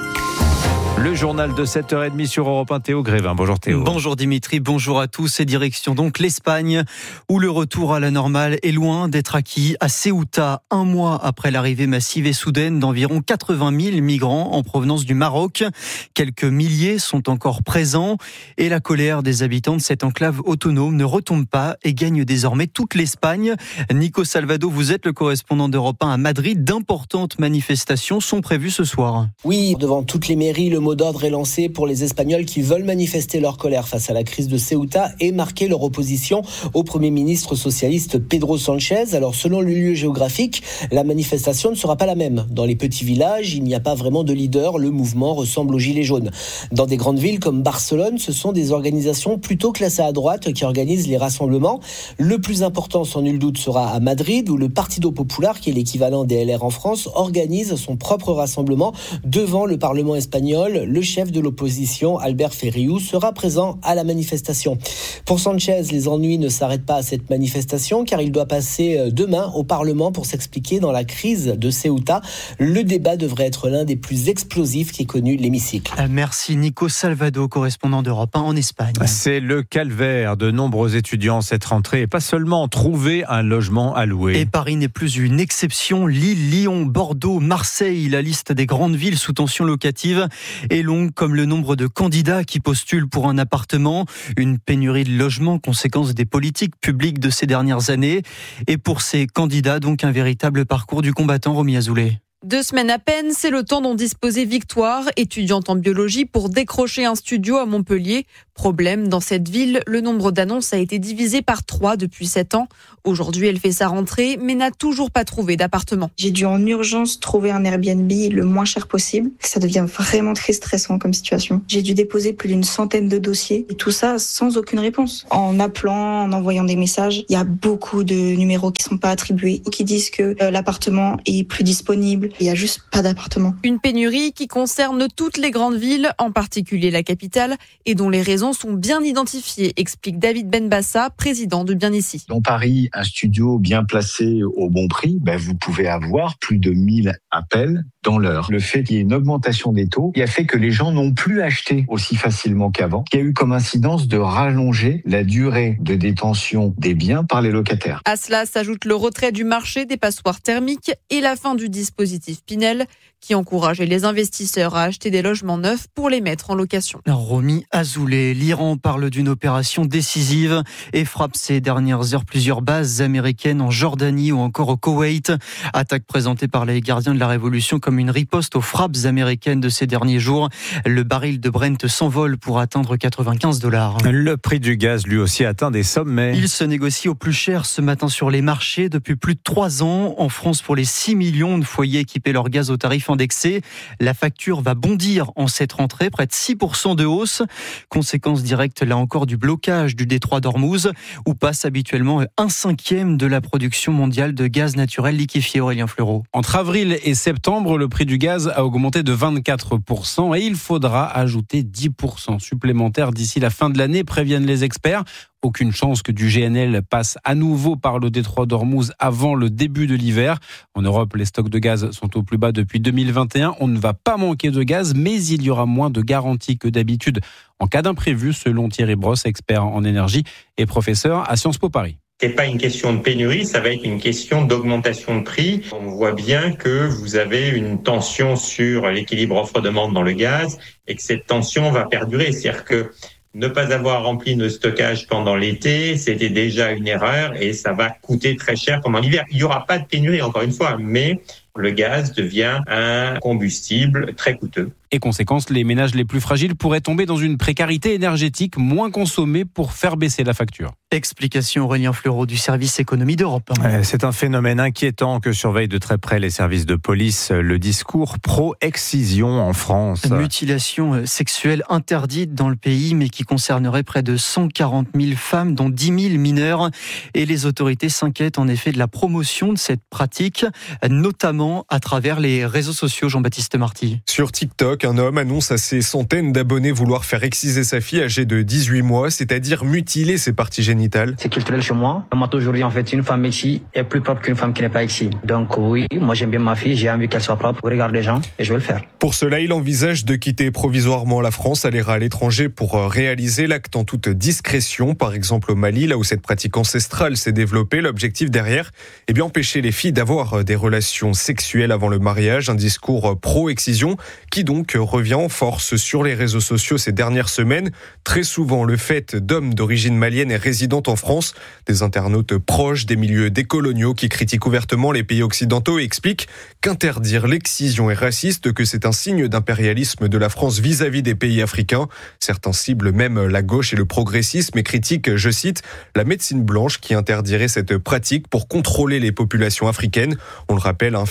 Le journal de 7h30 sur Europe 1, Théo Grévin. Bonjour Théo. Bonjour Dimitri, bonjour à tous. Et direction donc l'Espagne, où le retour à la normale est loin d'être acquis. À Ceuta, un mois après l'arrivée massive et soudaine d'environ 80 000 migrants en provenance du Maroc. Quelques milliers sont encore présents et la colère des habitants de cette enclave autonome ne retombe pas et gagne désormais toute l'Espagne. Nico Salvado, vous êtes le correspondant d'Europe 1 à Madrid. D'importantes manifestations sont prévues ce soir. Oui, devant toutes les mairies, le mot d'ordre est lancé pour les Espagnols qui veulent manifester leur colère face à la crise de Ceuta et marquer leur opposition au Premier ministre socialiste Pedro Sánchez. Alors selon le lieu géographique, la manifestation ne sera pas la même. Dans les petits villages, il n'y a pas vraiment de leader. Le mouvement ressemble aux Gilets jaunes. Dans des grandes villes comme Barcelone, ce sont des organisations plutôt classées à droite qui organisent les rassemblements. Le plus important, sans nul doute, sera à Madrid, où le Partido Popular, qui est l'équivalent des LR en France, organise son propre rassemblement devant le Parlement espagnol. seul le chef de l'opposition, Albert Ferriou, sera présent à la manifestation. Pour Sanchez, les ennuis ne s'arrêtent pas à cette manifestation car il doit passer demain au Parlement pour s'expliquer dans la crise de Ceuta. Le débat devrait être l'un des plus explosifs qu'ait connu l'hémicycle. Merci Nico Salvado, correspondant d'Europe 1 en Espagne. C'est le calvaire de nombreux étudiants cette rentrée et pas seulement trouver un logement à louer. Et Paris n'est plus une exception. Lille, Lyon, Bordeaux, Marseille, la liste des grandes villes sous tension locative est longue comme le nombre de candidats qui postulent pour un appartement. Une pénurie de logements, conséquence des politiques publiques de ces dernières années. Et pour ces candidats, donc un véritable parcours du combattant, Romy Azoulay. 2 semaines à peine, c'est le temps dont disposait Victoire, étudiante en biologie, pour décrocher un studio à Montpellier. Problème, dans cette ville, le nombre d'annonces a été divisé par 3 depuis 7 ans. Aujourd'hui, elle fait sa rentrée, mais n'a toujours pas trouvé d'appartement. J'ai dû en urgence trouver un Airbnb le moins cher possible. Ça devient vraiment très stressant comme situation. J'ai dû déposer plus d'une centaine de dossiers, et tout ça sans aucune réponse. En appelant, en envoyant des messages, il y a beaucoup de numéros qui sont pas attribués, qui disent que l'appartement est plus disponible. Il n'y a juste pas d'appartement. Une pénurie qui concerne toutes les grandes villes, en particulier la capitale, et dont les raisons sont bien identifiées, explique David Benbassa, président de Bien Ici. Dans Paris, un studio bien placé au bon prix, vous pouvez avoir plus de 1000 appels dans l'heure. Le fait qu'il y ait une augmentation des taux, il a fait que les gens n'ont plus acheté aussi facilement qu'avant, qui a eu comme incidence de rallonger la durée de détention des biens par les locataires. À cela s'ajoute le retrait du marché des passoires thermiques et la fin du dispositif Pinel, qui encourageait les investisseurs à acheter des logements neufs pour les mettre en location. Romy Azoulay, l'Iran parle d'une opération décisive et frappe ces dernières heures plusieurs bases américaines en Jordanie ou encore au Koweït. Attaque présentée par les gardiens de la Révolution comme une riposte aux frappes américaines de ces derniers jours. Le baril de Brent s'envole pour atteindre $95. Le prix du gaz, lui aussi, atteint des sommets. Il se négocie au plus cher ce matin sur les marchés depuis plus de 3 ans. En France, pour les 6 millions de foyers équiper leur gaz au tarif indexé. La facture va bondir en cette rentrée, près de 6% de hausse. Conséquence directe, là encore, du blocage du détroit d'Ormuz, où passe habituellement 1/5 de la production mondiale de gaz naturel liquéfié. Aurélien Fleureau. Entre avril et septembre, le prix du gaz a augmenté de 24% et il faudra ajouter 10% supplémentaires d'ici la fin de l'année, préviennent les experts. Aucune chance que du GNL passe à nouveau par le détroit d'Ormuz avant le début de l'hiver. En Europe, les stocks de gaz sont au plus bas depuis 2021. On ne va pas manquer de gaz, mais il y aura moins de garanties que d'habitude en cas d'imprévu, selon Thierry Brosse, expert en énergie et professeur à Sciences Po Paris. C'est pas une question de pénurie, ça va être une question d'augmentation de prix. On voit bien que vous avez une tension sur l'équilibre offre-demande dans le gaz et que cette tension va perdurer. C'est-à-dire que ne pas avoir rempli nos stockages pendant l'été, c'était déjà une erreur et ça va coûter très cher pendant l'hiver. Il n'y aura pas de pénurie, encore une fois, mais le gaz devient un combustible très coûteux. Et conséquence, les ménages les plus fragiles pourraient tomber dans une précarité énergétique, moins consommer pour faire baisser la facture. Explication Aurélien Fleureau du service économie d'Europe. C'est un phénomène inquiétant que surveillent de très près les services de police. Le discours pro-excision en France. Mutilation sexuelle interdite dans le pays, mais qui concernerait près de 140 000 femmes, dont 10 000 mineurs. Et les autorités s'inquiètent en effet de la promotion de cette pratique, notamment à travers les réseaux sociaux. Jean-Baptiste Marty. Sur TikTok, un homme annonce à ses centaines d'abonnés vouloir faire exciser sa fille âgée de 18 mois, c'est-à-dire mutiler ses parties génitales. C'est culturel chez moi. On m'a toujours dit en fait une femme excie est plus propre qu'une femme qui n'est pas excie. Donc oui, moi j'aime bien ma fille, j'ai envie qu'elle soit propre, regarde les gens et je vais le faire. Pour cela, il envisage de quitter provisoirement la France, aller à l'étranger pour réaliser l'acte en toute discrétion, par exemple au Mali, là où cette pratique ancestrale s'est développée. L'objectif derrière, empêcher les filles d'avoir des relations sexuelles avant le mariage, un discours pro-excision qui donc revient en force sur les réseaux sociaux ces dernières semaines. Très souvent, le fait d'hommes d'origine malienne et résidant en France, des internautes proches des milieux décoloniaux qui critiquent ouvertement les pays occidentaux et expliquent qu'interdire l'excision est raciste, que c'est un signe d'impérialisme de la France vis-à-vis des pays africains. Certains ciblent même la gauche et le progressisme et critiquent, je cite, la médecine blanche qui interdirait cette pratique pour contrôler les populations africaines. On le rappelle, faire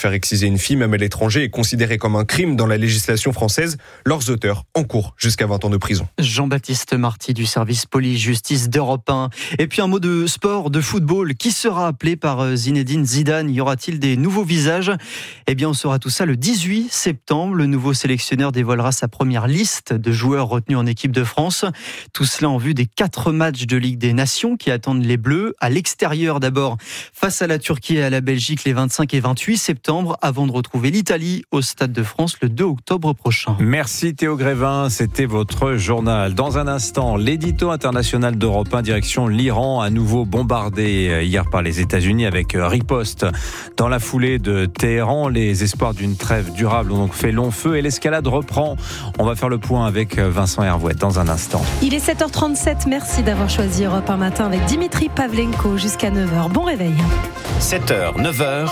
faire exciser une fille, même à l'étranger, est considéré comme un crime dans la législation française. Leurs auteurs encourent jusqu'à 20 ans de prison. Jean-Baptiste Marty du service police-justice d'Europe 1. Et puis un mot de sport, de football. Qui sera appelé par Zinedine Zidane? Y aura-t-il des nouveaux visages? Eh bien, on saura tout ça le 18 septembre. Le nouveau sélectionneur dévoilera sa première liste de joueurs retenus en équipe de France. Tout cela en vue des 4 matchs de Ligue des Nations qui attendent les Bleus. À l'extérieur d'abord, face à la Turquie et à la Belgique les 25 et 28 septembre, avant de retrouver l'Italie au Stade de France le 2 octobre prochain. Merci Théo Grévin, c'était votre journal. Dans un instant, l'édito international d'Europe 1 direction l'Iran, à nouveau bombardé hier par les États-Unis avec riposte. Dans la foulée de Téhéran, les espoirs d'une trêve durable ont donc fait long feu et l'escalade reprend. On va faire le point avec Vincent Hervouette dans un instant. Il est 7h37, merci d'avoir choisi Europe 1 matin avec Dimitri Pavlenko jusqu'à 9h. Bon réveil. 7h, 9h.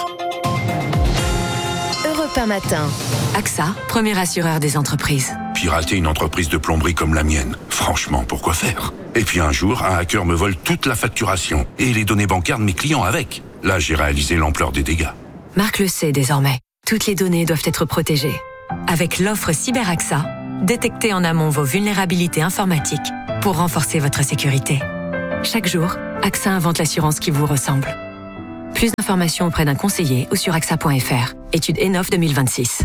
Europe 1 matin. AXA, premier assureur des entreprises. Pirater une entreprise de plomberie comme la mienne, franchement, pourquoi faire? Et puis un jour, un hacker me vole toute la facturation et les données bancaires de mes clients avec. Là, j'ai réalisé l'ampleur des dégâts. Marc le sait désormais. Toutes les données doivent être protégées. Avec l'offre CyberAXA, détectez en amont vos vulnérabilités informatiques pour renforcer votre sécurité. Chaque jour, AXA invente l'assurance qui vous ressemble. Plus d'informations auprès d'un conseiller ou sur AXA.fr. Étude ENOF 2026.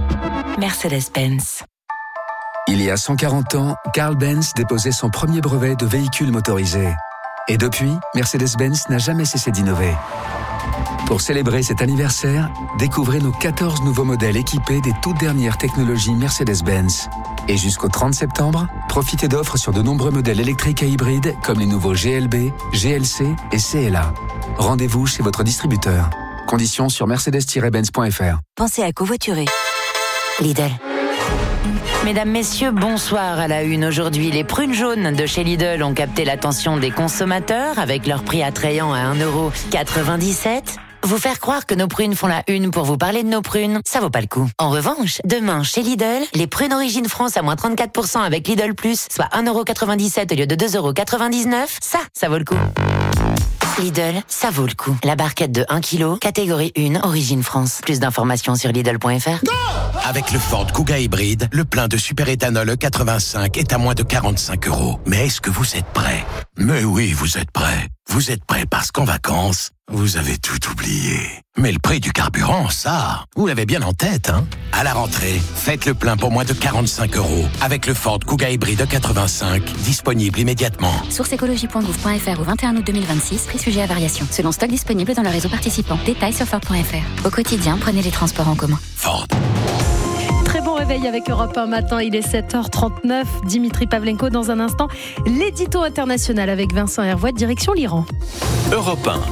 Mercedes-Benz. Il y a 140 ans, Carl Benz déposait son premier brevet de véhicule motorisé. Et depuis, Mercedes-Benz n'a jamais cessé d'innover. Pour célébrer cet anniversaire, découvrez nos 14 nouveaux modèles équipés des toutes dernières technologies Mercedes-Benz. Et jusqu'au 30 septembre, profitez d'offres sur de nombreux modèles électriques et hybrides comme les nouveaux GLB, GLC et CLA. Rendez-vous chez votre distributeur. Conditions sur mercedes-benz.fr. Pensez à covoiturer. Lidl. Mesdames, messieurs, bonsoir à la une. Aujourd'hui, les prunes jaunes de chez Lidl ont capté l'attention des consommateurs avec leur prix attrayant à 1,97 €. Vous faire croire que nos prunes font la une pour vous parler de nos prunes, ça vaut pas le coup. En revanche, demain, chez Lidl, les prunes Origine France à moins 34% avec Lidl Plus, soit 1,97 € au lieu de 2,99 €, ça vaut le coup. Lidl, ça vaut le coup. La barquette de 1 kg, catégorie 1, Origine France. Plus d'informations sur Lidl.fr. Avec le Ford Kuga hybride, le plein de superéthanol E85 est à moins de 45 €. Mais est-ce que vous êtes prêts? Mais oui, vous êtes prêts. Vous êtes prêts parce qu'en vacances, vous avez tout oublié. Mais le prix du carburant, ça, vous l'avez bien en tête, hein? À la rentrée, faites le plein pour moins de 45 € avec le Ford Kuga hybride E85, disponible immédiatement. Source écologie.gouv.fr au 21 août 2026, prix sujet à variation. Selon stock disponible dans le réseau participant. Détails sur Ford.fr. Au quotidien, prenez les transports en commun. Ford. Très bon réveil avec Europe 1 matin, il est 7h39. Dimitri Pavlenko dans un instant. L'édito international avec Vincent Hervouette, direction l'Iran. Europe 1.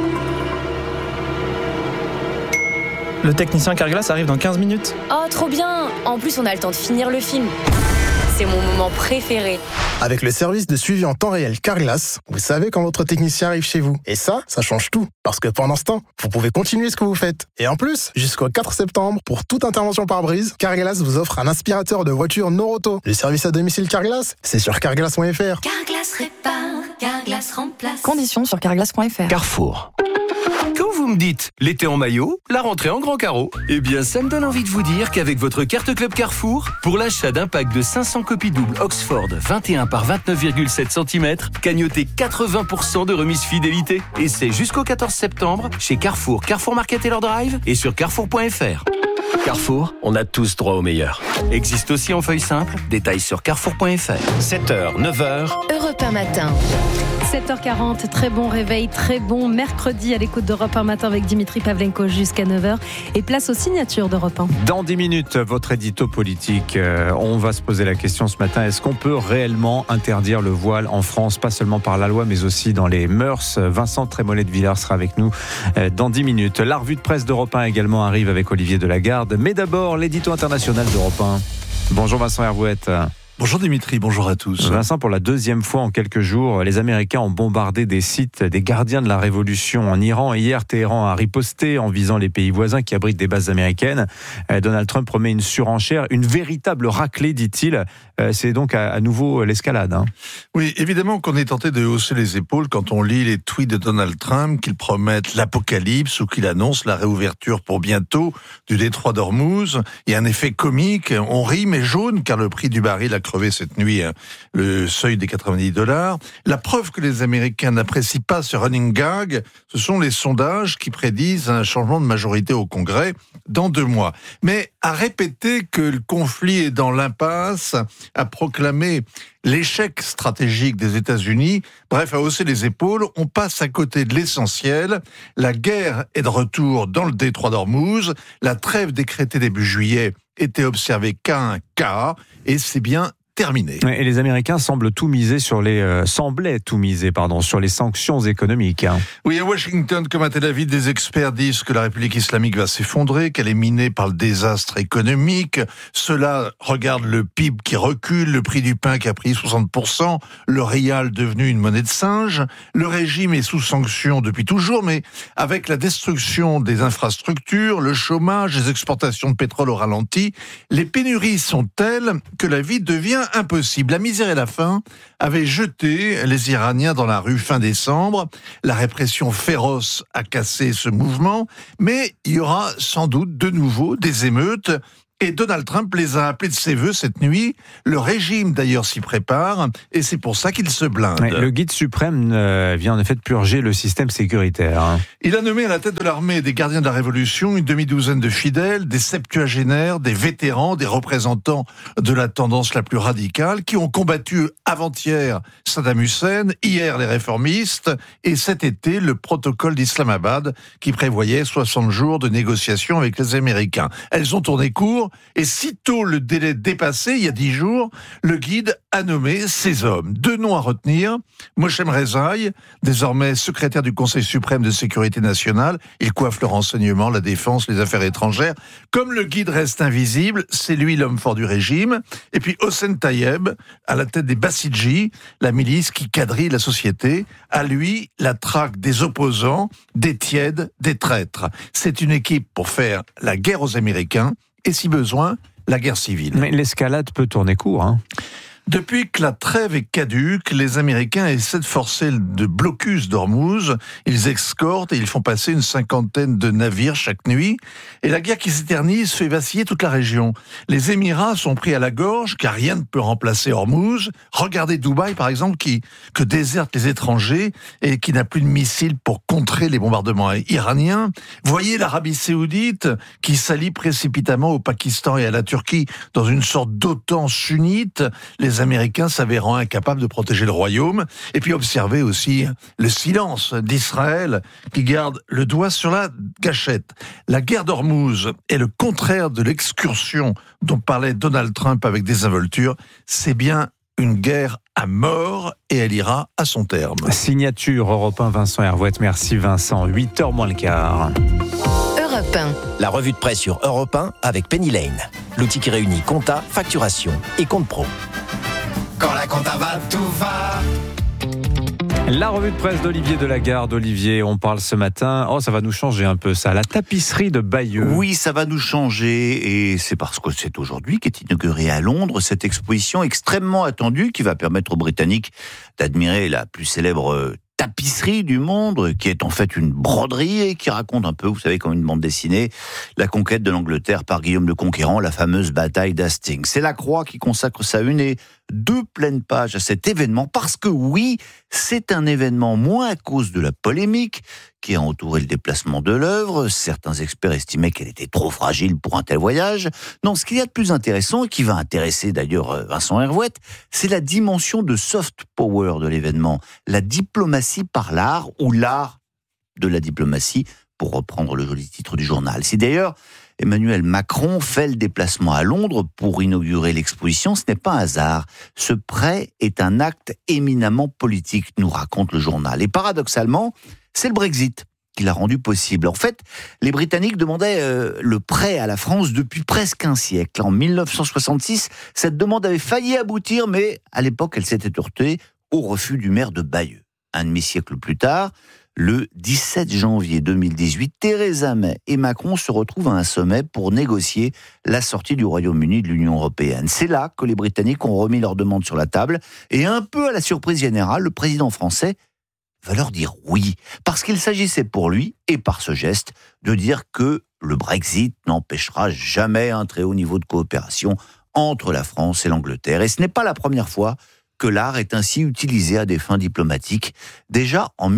Le technicien Carglass arrive dans 15 minutes. Oh, trop bien! En plus, on a le temps de finir le film. C'est mon moment préféré. Avec le service de suivi en temps réel Carglass, vous savez quand votre technicien arrive chez vous. Et ça change tout. Parce que pendant ce temps, vous pouvez continuer ce que vous faites. Et en plus, jusqu'au 4 septembre, pour toute intervention par brise, Carglass vous offre un aspirateur de voiture Noroto. Le service à domicile Carglass, c'est sur carglass.fr. Carglass répare, Carglass remplace. Conditions sur carglass.fr. Carrefour. Quand vous me dites l'été en maillot, la rentrée en grand carreau, eh bien ça me donne envie de vous dire qu'avec votre carte Club Carrefour, pour l'achat d'un pack de 500 copies doubles Oxford 21 par 29,7 cm, cagnotez 80% de remise fidélité. Et c'est jusqu'au 14 septembre chez Carrefour, Carrefour Market et leur Drive et sur carrefour.fr. Carrefour, on a tous droit au meilleur. Existe aussi en feuille simple, détails sur carrefour.fr. 7h, 9h. Europe 1 matin. 7h40, très bon réveil, très bon mercredi à l'écoute d'Europe 1 matin avec Dimitri Pavlenko jusqu'à 9h. Et place aux signatures d'Europe 1. Dans 10 minutes, votre édito politique. On va se poser la question ce matin, est-ce qu'on peut réellement interdire le voile en France, pas seulement par la loi, mais aussi dans les mœurs? Vincent Trémollet de Villars sera avec nous dans 10 minutes. La revue de presse d'Europe 1 également arrive avec Olivier Delagarde. Mais d'abord, l'édito international d'Europe 1. Bonjour Vincent Hervouette. Bonjour Dimitri, bonjour à tous. Vincent, pour la deuxième fois en quelques jours, les Américains ont bombardé des sites des gardiens de la révolution en Iran. Hier, Téhéran a riposté en visant les pays voisins qui abritent des bases américaines. Donald Trump promet une surenchère, une véritable raclée, dit-il. C'est donc à nouveau l'escalade. Oui, évidemment qu'on est tenté de hausser les épaules quand on lit les tweets de Donald Trump, qu'il promette l'apocalypse ou qu'il annonce la réouverture pour bientôt du détroit d'Ormuz. Il y a un effet comique, on rit mais jaune car le prix du baril a crevé cette nuit le seuil des $90. La preuve que les Américains n'apprécient pas ce running gag, ce sont les sondages qui prédisent un changement de majorité au Congrès dans 2 mois. Mais à répéter que le conflit est dans l'impasse, à proclamer l'échec stratégique des États-Unis, bref, à hausser les épaules, on passe à côté de l'essentiel. La guerre est de retour dans le détroit d'Ormuz. La trêve décrétée début juillet était observée qu'à un cas, et c'est bien terminé. Et les Américains semblaient tout miser sur les sanctions économiques. Oui, à Washington comme à Tel Aviv, des experts disent que la République islamique va s'effondrer, qu'elle est minée par le désastre économique. Cela regarde le PIB qui recule, le prix du pain qui a pris 60%, le rial devenu une monnaie de singe. Le régime est sous sanction depuis toujours, mais avec la destruction des infrastructures, le chômage, les exportations de pétrole au ralenti, les pénuries sont telles que la vie devient impossible. La misère et la faim avaient jeté les Iraniens dans la rue fin décembre. La répression féroce a cassé ce mouvement, mais il y aura sans doute de nouveau des émeutes. Et Donald Trump les a appelés de ses voeux cette nuit. Le régime, d'ailleurs, s'y prépare, et c'est pour ça qu'il se blinde. Ouais, le guide suprême vient en effet de purger le système sécuritaire. Il a nommé à la tête de l'armée des gardiens de la Révolution une demi-douzaine de fidèles, des septuagénaires, des vétérans, des représentants de la tendance la plus radicale, qui ont combattu avant-hier Saddam Hussein, hier les réformistes, et cet été le protocole d'Islamabad, qui prévoyait 60 jours de négociations avec les Américains. Elles ont tourné court, et sitôt le délai dépassé, il y a 10 jours, le guide a nommé ces hommes. 2 noms à retenir: Moshem Rezaï, désormais secrétaire du Conseil suprême de sécurité nationale, il coiffe le renseignement, la défense, les affaires étrangères. Comme le guide reste invisible, c'est lui l'homme fort du régime. Et puis Hossein Tayeb, à la tête des Bassidji, la milice qui quadrille la société. À lui, la traque des opposants, des tièdes, des traîtres. C'est une équipe pour faire la guerre aux Américains, et si besoin, la guerre civile. Mais l'escalade peut tourner court. Depuis que la trêve est caduque, les Américains essaient de forcer le blocus d'Ormuz. Ils escortent et ils font passer une 50aine de navires chaque nuit. Et la guerre qui s'éternise fait vaciller toute la région. Les Émirats sont pris à la gorge, car rien ne peut remplacer Ormuz. Regardez Dubaï, par exemple, que désertent les étrangers et qui n'a plus de missiles pour contrer les bombardements iraniens. Voyez l'Arabie Saoudite qui s'allie précipitamment au Pakistan et à la Turquie dans une sorte d'OTAN sunnite. Les Américains s'avérant incapables de protéger le royaume. Et puis observez aussi le silence d'Israël qui garde le doigt sur la gâchette. La guerre d'Ormuz est le contraire de l'excursion dont parlait Donald Trump avec désinvolture. C'est bien une guerre à mort et elle ira à son terme. Signature Europe 1, Vincent Hervouette. Merci Vincent. 8h moins le quart. Europe 1. La revue de presse sur Europe 1 avec Penny Lane. L'outil qui réunit compta, facturation et compte pro. Quand la compta va, tout va. La revue de presse d'Olivier Delagarde. Olivier, on parle ce matin, ça va nous changer un peu ça, la tapisserie de Bayeux. Oui, ça va nous changer, et c'est parce que c'est aujourd'hui qu'est inaugurée à Londres cette exposition extrêmement attendue qui va permettre aux Britanniques d'admirer la plus célèbre tapisserie du monde, qui est en fait une broderie et qui raconte un peu, vous savez, comme une bande dessinée, la conquête de l'Angleterre par Guillaume le Conquérant, la fameuse bataille d'Hastings. C'est la Croix qui consacre sa une et 2 pleines pages à cet événement, parce que oui, c'est un événement moins à cause de la polémique qui a entouré le déplacement de l'œuvre. Certains experts estimaient qu'elle était trop fragile pour un tel voyage. Non, ce qu'il y a de plus intéressant, et qui va intéresser d'ailleurs Vincent Hervouette, c'est la dimension de soft power de l'événement, la diplomatie par l'art, ou l'art de la diplomatie, pour reprendre le joli titre du journal. Si d'ailleurs Emmanuel Macron fait le déplacement à Londres pour inaugurer l'exposition, ce n'est pas un hasard. Ce prêt est un acte éminemment politique, nous raconte le journal. Et paradoxalement, c'est le Brexit qui l'a rendu possible. En fait, les Britanniques demandaient le prêt à la France depuis presque un siècle. En 1966, cette demande avait failli aboutir, mais à l'époque, elle s'était heurtée au refus du maire de Bayeux. Un demi-siècle plus tard, le 17 janvier 2018, Theresa May et Macron se retrouvent à un sommet pour négocier la sortie du Royaume-Uni de l'Union européenne. C'est là que les Britanniques ont remis leur demande sur la table et un peu à la surprise générale, le président français va leur dire oui, parce qu'il s'agissait pour lui, et par ce geste, de dire que le Brexit n'empêchera jamais un très haut niveau de coopération entre la France et l'Angleterre. Et ce n'est pas la première fois que l'art est ainsi utilisé à des fins diplomatiques. Déjà en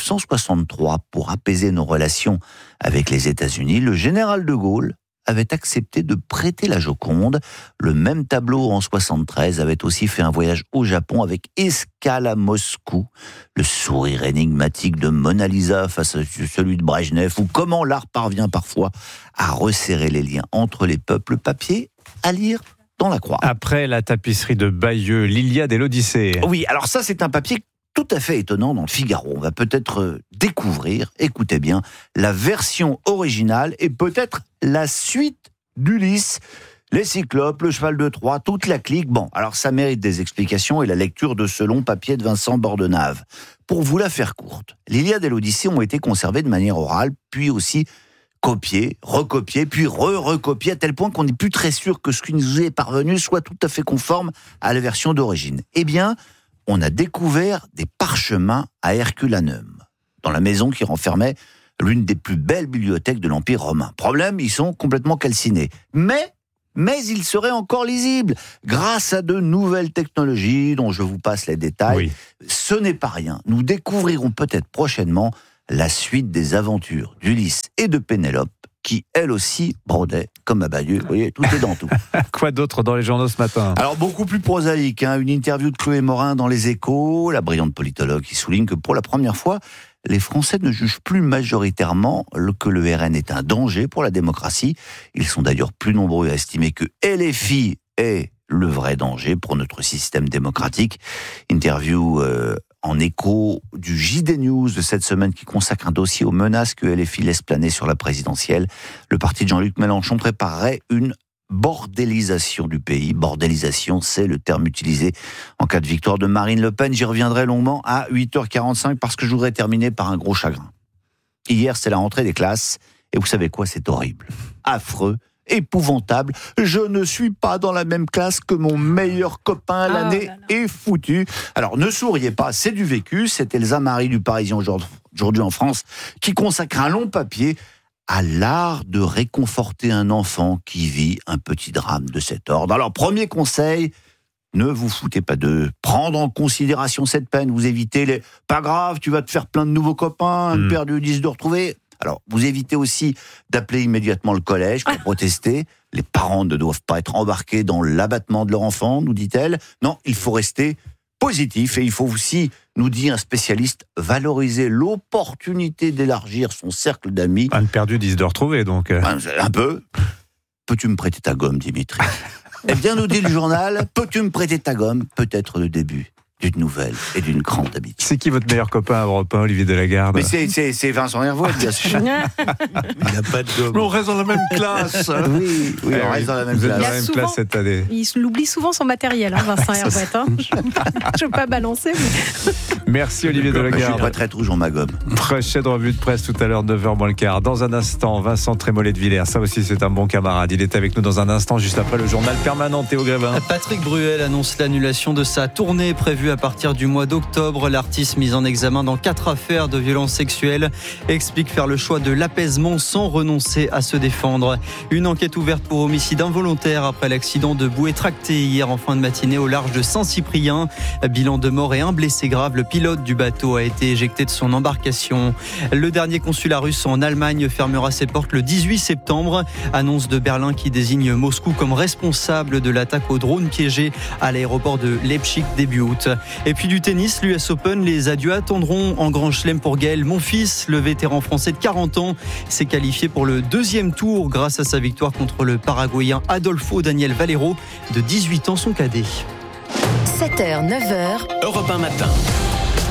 1963, pour apaiser nos relations avec les États-Unis, le général de Gaulle avait accepté de prêter la Joconde. Le même tableau en 1973 avait aussi fait un voyage au Japon avec escale à Moscou. Le sourire énigmatique de Mona Lisa face à celui de Brejnev, ou comment l'art parvient parfois à resserrer les liens entre les peuples. Papier à lire dans la Croix. Après la tapisserie de Bayeux, l'Iliade et l'Odyssée. Oui, alors ça c'est un papier tout à fait étonnant dans le Figaro. On va peut-être découvrir, écoutez bien, la version originale et peut-être la suite d'Ulysse. Les Cyclopes, le cheval de Troie, toute la clique. Bon, alors ça mérite des explications et la lecture de ce long papier de Vincent Bordenave. Pour vous la faire courte, l'Iliade et l'Odyssée ont été conservées de manière orale, puis aussi copiées, recopiées, puis recopiées, à tel point qu'on n'est plus très sûr que ce qui nous est parvenu soit tout à fait conforme à la version d'origine. Eh bien, on a découvert des parchemins à Herculanum, dans la maison qui renfermait l'une des plus belles bibliothèques de l'Empire romain. Problème, ils sont complètement calcinés. Mais ils seraient encore lisibles, grâce à de nouvelles technologies dont je vous passe les détails. Oui. Ce n'est pas rien. Nous découvrirons peut-être prochainement la suite des aventures d'Ulysse et de Pénélope, qui, elle aussi, brodait comme à Bayeux. Vous voyez, tout est dans tout. Quoi d'autre dans les journaux ce matin ? Alors, beaucoup plus prosaïque, une interview de Chloé Morin dans Les Échos, la brillante politologue qui souligne que pour la première fois, les Français ne jugent plus majoritairement que le RN est un danger pour la démocratie. Ils sont d'ailleurs plus nombreux à estimer que LFI est le vrai danger pour notre système démocratique. Interview en écho du JD News de cette semaine qui consacre un dossier aux menaces que LFI laisse planer sur la présidentielle. Le parti de Jean-Luc Mélenchon préparerait une bordélisation du pays. Bordélisation, c'est le terme utilisé en cas de victoire de Marine Le Pen. J'y reviendrai longuement à 8h45 parce que je voudrais terminer par un gros chagrin. Hier, c'est la rentrée des classes et vous savez quoi, c'est horrible, affreux, épouvantable. Je ne suis pas dans la même classe que mon meilleur copain. L'année est foutue. Alors ne souriez pas, c'est du vécu. C'est Elsa Marie du Parisien aujourd'hui en France qui consacre un long papier à l'art de réconforter un enfant qui vit un petit drame de cet ordre. Alors premier conseil, ne vous foutez pas d'eux. Prendre en considération cette peine, vous évitez les « pas grave, tu vas te faire plein de nouveaux copains, un perdu 10 de retrouver ». Alors, vous évitez aussi d'appeler immédiatement le collège pour protester. Les parents ne doivent pas être embarqués dans l'abattement de leur enfant, nous dit-elle. Non, il faut rester positif et il faut aussi, nous dit un spécialiste, valoriser l'opportunité d'élargir son cercle d'amis. Un perdu 10 de retrouver, donc. Un peu. Peux-tu me prêter ta gomme, Dimitri ? Eh bien, nous dit le journal, peux-tu me prêter ta gomme ? Peut-être le début d'une nouvelle et d'une grande habitude. C'est qui votre meilleur copain à Europe 1, Olivier Delagarde ? Mais c'est Vincent Hervouet, bien sûr. Il n'a pas de gomme. Mais on reste dans la même classe. Oui, on reste dans la même Vous classe. êtes dans la même classe cette année. Il oublie souvent son matériel, Vincent Hervouet. Je ne veux pas balancer. Mais... Merci Olivier Delagarde. Je suis pas très rouge en ma gomme. Prochaine revue de presse tout à l'heure, 9h moins le quart. Dans un instant, Vincent Trémollet de Villers. Ça aussi, c'est un bon camarade. Il est avec nous dans un instant, juste après le journal permanent. Théo Grévin. Patrick Bruel annonce l'annulation de sa tournée prévue à partir du mois d'octobre. L'artiste mis en examen dans 4 affaires de violences sexuelles explique faire le choix de l'apaisement sans renoncer à se défendre. Une enquête ouverte pour homicide involontaire après l'accident de bouée tractée hier en fin de matinée au large de Saint-Cyprien. Bilan de mort et un blessé grave. Le pilote du bateau a été éjecté de son embarcation. Le dernier consulat russe en Allemagne fermera ses portes le 18 septembre. Annonce de Berlin qui désigne Moscou comme responsable de l'attaque au drone piégé à l'aéroport de Leipzig début août. Et puis du tennis, l'US Open, les adieux attendront en Grand Chelem pour Gaël Monfils. Le vétéran français de 40 ans s'est qualifié pour le 2e tour grâce à sa victoire contre le Paraguayen Adolfo Daniel Valero, de 18 ans, son cadet. 7h, 9h. Europe 1 matin.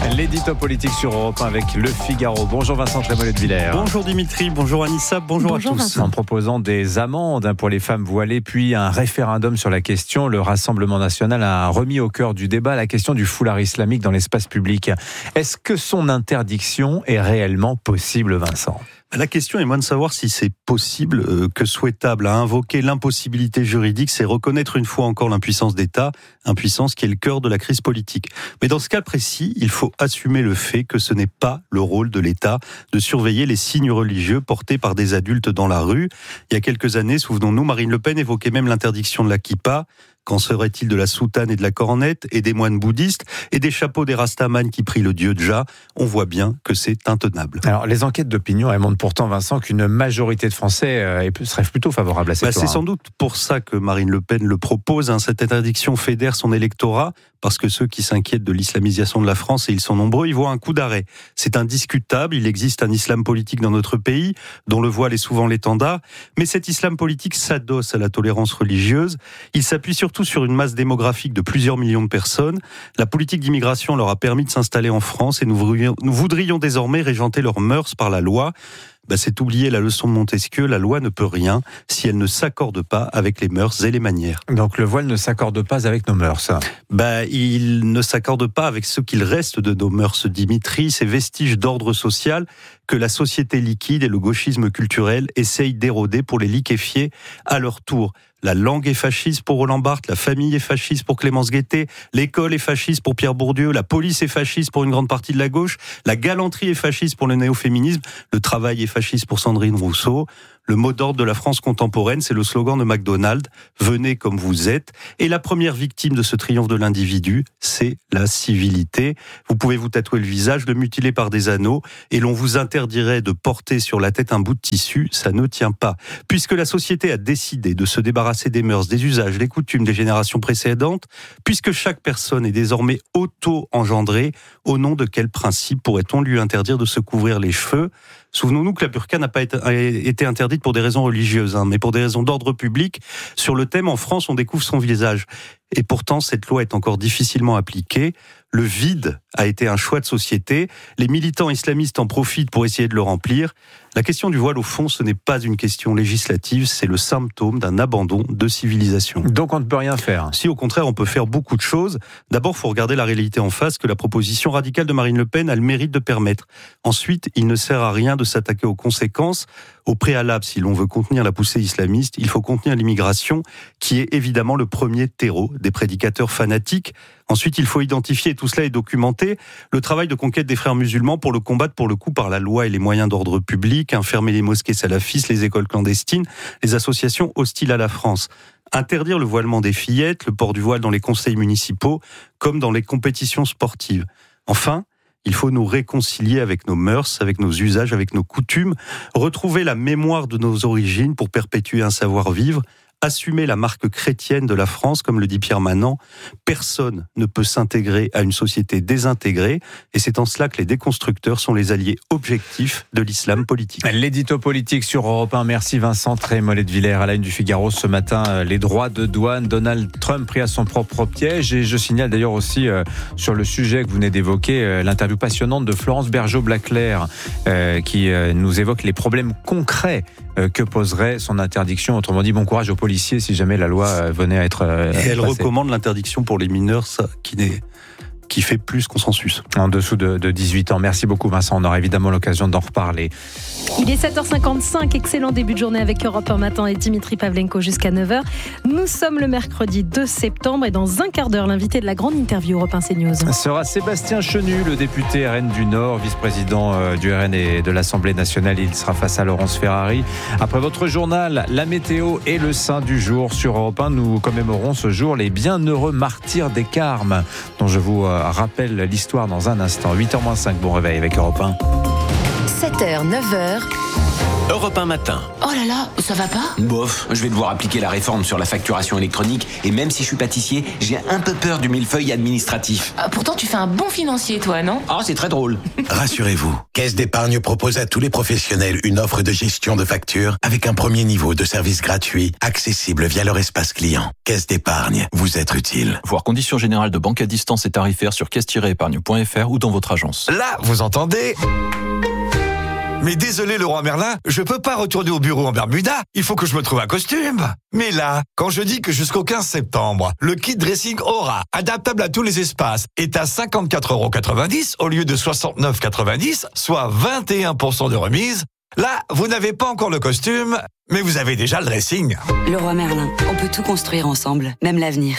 L'édito politique sur Europe 1 avec Le Figaro. Bonjour Vincent Trémollet de Villers. Bonjour Dimitri, bonjour Anissa, bonjour à tous. Vincent. En proposant des amendes pour les femmes voilées, puis un référendum sur la question, le Rassemblement national a remis au cœur du débat la question du foulard islamique dans l'espace public. Est-ce que son interdiction est réellement possible, Vincent ? La question est moins de savoir si c'est possible que souhaitable. À invoquer l'impossibilité juridique, c'est reconnaître une fois encore l'impuissance d'État, impuissance qui est le cœur de la crise politique. Mais dans ce cas précis, il faut assumer le fait que ce n'est pas le rôle de l'État de surveiller les signes religieux portés par des adultes dans la rue. Il y a quelques années, souvenons-nous, Marine Le Pen évoquait même l'interdiction de la kippa. Qu'en serait-il de la soutane et de la cornette et des moines bouddhistes et des chapeaux des rastaman qui prient le dieu Jah? On voit bien que c'est intenable. Alors, les enquêtes d'opinion, elles montrent pourtant, Vincent, qu'une majorité de Français serait plutôt favorable à cette loi. C'est sans doute pour ça que Marine Le Pen le propose. Cette interdiction fédère son électorat, parce que ceux qui s'inquiètent de l'islamisation de la France, et ils sont nombreux, ils voient un coup d'arrêt. C'est indiscutable, il existe un islam politique dans notre pays, dont le voile est souvent l'étendard, mais cet islam politique s'adosse à la tolérance religieuse. Il s'appuie surtout sur une masse démographique de plusieurs millions de personnes. La politique d'immigration leur a permis de s'installer en France et nous voudrions désormais régenter leurs mœurs par la loi. C'est oublier la leçon de Montesquieu, la loi ne peut rien si elle ne s'accorde pas avec les mœurs et les manières. Donc le voile ne s'accorde pas avec nos mœurs. Il ne s'accorde pas avec ce qu'il reste de nos mœurs, Dimitri, ces vestiges d'ordre social que la société liquide et le gauchisme culturel essayent d'éroder pour les liquéfier à leur tour. La langue est fasciste pour Roland Barthes, la famille est fasciste pour Clémence Guettet, l'école est fasciste pour Pierre Bourdieu, la police est fasciste pour une grande partie de la gauche, la galanterie est fasciste pour le néo-féminisme, le travail est fasciste pour Sandrine Rousseau. Le mot d'ordre de la France contemporaine, c'est le slogan de McDonald's, « Venez comme vous êtes ». Et la première victime de ce triomphe de l'individu, c'est la civilité. Vous pouvez vous tatouer le visage, le mutiler par des anneaux, et l'on vous interdirait de porter sur la tête un bout de tissu, ça ne tient pas. Puisque la société a décidé de se débarrasser des mœurs, des usages, des coutumes des générations précédentes, puisque chaque personne est désormais auto-engendrée, au nom de quel principe pourrait-on lui interdire de se couvrir les cheveux ? Souvenons-nous que la burqa n'a pas été interdite pour des raisons religieuses, mais pour des raisons d'ordre public. Sur le thème, en France, on découvre son visage. Et pourtant, cette loi est encore difficilement appliquée. Le vide a été un choix de société. Les militants islamistes en profitent pour essayer de le remplir. La question du voile, au fond, ce n'est pas une question législative, c'est le symptôme d'un abandon de civilisation. Donc on ne peut rien faire. Si, au contraire, on peut faire beaucoup de choses. D'abord, il faut regarder la réalité en face, que la proposition radicale de Marine Le Pen a le mérite de permettre. Ensuite, il ne sert à rien de s'attaquer aux conséquences. Au préalable, si l'on veut contenir la poussée islamiste, il faut contenir l'immigration, qui est évidemment le premier terreau des prédicateurs fanatiques. Ensuite, il faut identifier, et tout cela est documenté, le travail de conquête des frères musulmans pour le combattre, pour le coup, par la loi et les moyens d'ordre public, fermer les mosquées salafistes, les écoles clandestines, les associations hostiles à la France. Interdire le voilement des fillettes, le port du voile dans les conseils municipaux, comme dans les compétitions sportives. Enfin, il faut nous réconcilier avec nos mœurs, avec nos usages, avec nos coutumes, retrouver la mémoire de nos origines pour perpétuer un savoir-vivre, assumer la marque chrétienne de la France, comme le dit Pierre Manant. Personne ne peut s'intégrer à une société désintégrée, et c'est en cela que les déconstructeurs sont les alliés objectifs de l'islam politique. L'édito politique sur Europe 1. Merci Vincent Trémollet de Villers. À la une du Figaro ce matin, les droits de douane, Donald Trump pris à son propre piège. Et je signale d'ailleurs aussi sur le sujet que vous venez d'évoquer, l'interview passionnante de Florence Bergeau-Blaclair qui nous évoque les problèmes concrets que poserait son interdiction. Autrement dit, bon courage aux policiers si jamais la loi venait à être et elle passée. recommande l'interdiction pour les mineurs, ça qui fait plus consensus. En dessous de 18 ans. Merci beaucoup Vincent, on aura évidemment l'occasion d'en reparler. Il est 7h55, excellent début de journée avec Europe 1 matin et Dimitri Pavlenko jusqu'à 9h. Nous sommes le mercredi 2 septembre et dans un quart d'heure, l'invité de la grande interview Europe 1 CNews sera Sébastien Chenu, le député RN du Nord, vice-président du RN et de l'Assemblée nationale. Il sera face à Laurence Ferrari. Après votre journal, la météo et le saint du jour sur Europe 1, nous commémorons ce jour les bienheureux martyrs des Carmes, dont je vous rappelle l'histoire dans un instant. 8h-5, bon réveil avec Europe 1. 7h, 9h. Europe 1 matin. Oh là là, ça va pas? Bof, je vais devoir appliquer la réforme sur la facturation électronique et même si je suis pâtissier, j'ai un peu peur du millefeuille administratif. Pourtant, tu fais un bon financier, toi, non? Ah, c'est très drôle. Rassurez-vous, Caisse d'épargne propose à tous les professionnels une offre de gestion de factures avec un premier niveau de service gratuit, accessible via leur espace client. Caisse d'épargne, vous être utile. Voir conditions générales de banque à distance et tarifaires sur caisse-épargne.fr ou dans votre agence. Là, vous entendez? Mais désolé Leroy Merlin, je peux pas retourner au bureau en Bermuda, il faut que je me trouve un costume. Mais là, quand je dis que jusqu'au 15 septembre, le kit dressing Aura, adaptable à tous les espaces, est à 54,90 € au lieu de 69,90 €, soit 21% de remise, là, vous n'avez pas encore le costume, mais vous avez déjà le dressing. Leroy Merlin, on peut tout construire ensemble, même l'avenir.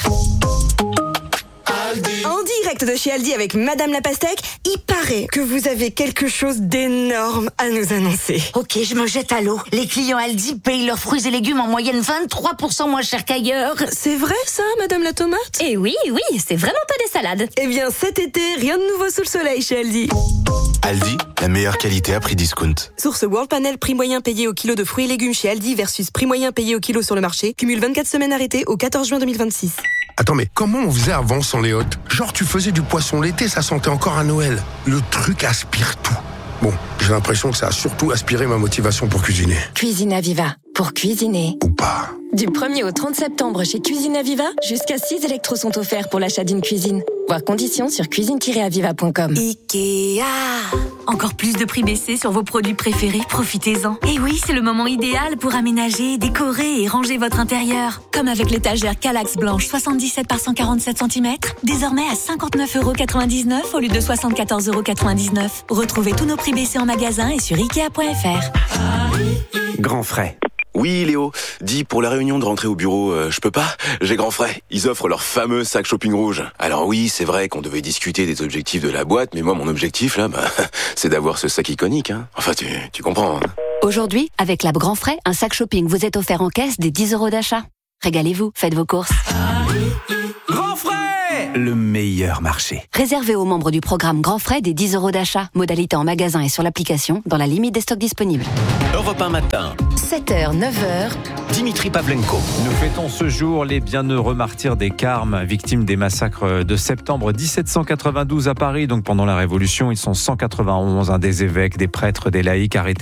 En direct de chez Aldi avec Madame la Pastèque, il paraît que vous avez quelque chose d'énorme à nous annoncer. Ok, je me jette à l'eau. Les clients Aldi payent leurs fruits et légumes en moyenne 23% moins cher qu'ailleurs. C'est vrai ça, Madame la Tomate? Eh oui, c'est vraiment pas des salades. Eh bien, cet été, rien de nouveau sous le soleil chez Aldi. Aldi, la meilleure qualité à prix discount. Source World Panel, prix moyen payé au kilo de fruits et légumes chez Aldi versus prix moyen payé au kilo sur le marché. Cumule 24 semaines arrêtées au 14 juin 2026. Attends, mais comment on faisait avant sans les hôtes? Genre, tu faisais du poisson l'été, ça sentait encore à Noël. Le truc aspire tout. Bon, j'ai l'impression que ça a surtout aspiré ma motivation pour cuisiner. Cuisine Aviva, pour cuisiner. Ou pas. Du 1er au 30 septembre chez Cuisine Aviva, jusqu'à 6 électros sont offerts pour l'achat d'une cuisine. Voir conditions sur cuisine-aviva.com. Ikea. Encore plus de prix baissés sur vos produits préférés, profitez-en. Et oui, c'est le moment idéal pour aménager, décorer et ranger votre intérieur. Comme avec l'étagère Kallax blanche 77 par 147 cm, désormais à 59,99 € au lieu de 74,99 €. Retrouvez tous nos prix baissés en magasin et sur Ikea.fr. Grand frais. Oui, Léo, dis pour la réunion de rentrée au bureau, je peux pas? J'ai grand frais. Ils offrent leur fameux sac shopping rouge. Alors oui, c'est vrai qu'on devait discuter des objectifs de la boîte, mais moi, mon objectif, là, c'est d'avoir ce sac iconique, hein. Enfin, tu comprends, hein. Aujourd'hui, avec la Grand Frais, un sac shopping vous est offert en caisse des 10 € d'achat. Régalez-vous, faites vos courses. Grand frais! Le meilleur marché. Réservé aux membres du programme Grand Frais des 10 € d'achat. Modalité en magasin et sur l'application, dans la limite des stocks disponibles. Europe 1 matin. 7h, 9h. Dimitri Pavlenko. Nous fêtons ce jour les bienheureux martyrs des Carmes, victimes des massacres de septembre 1792 à Paris. Donc pendant la Révolution, ils sont 191, des évêques, des prêtres, des laïcs arrêtés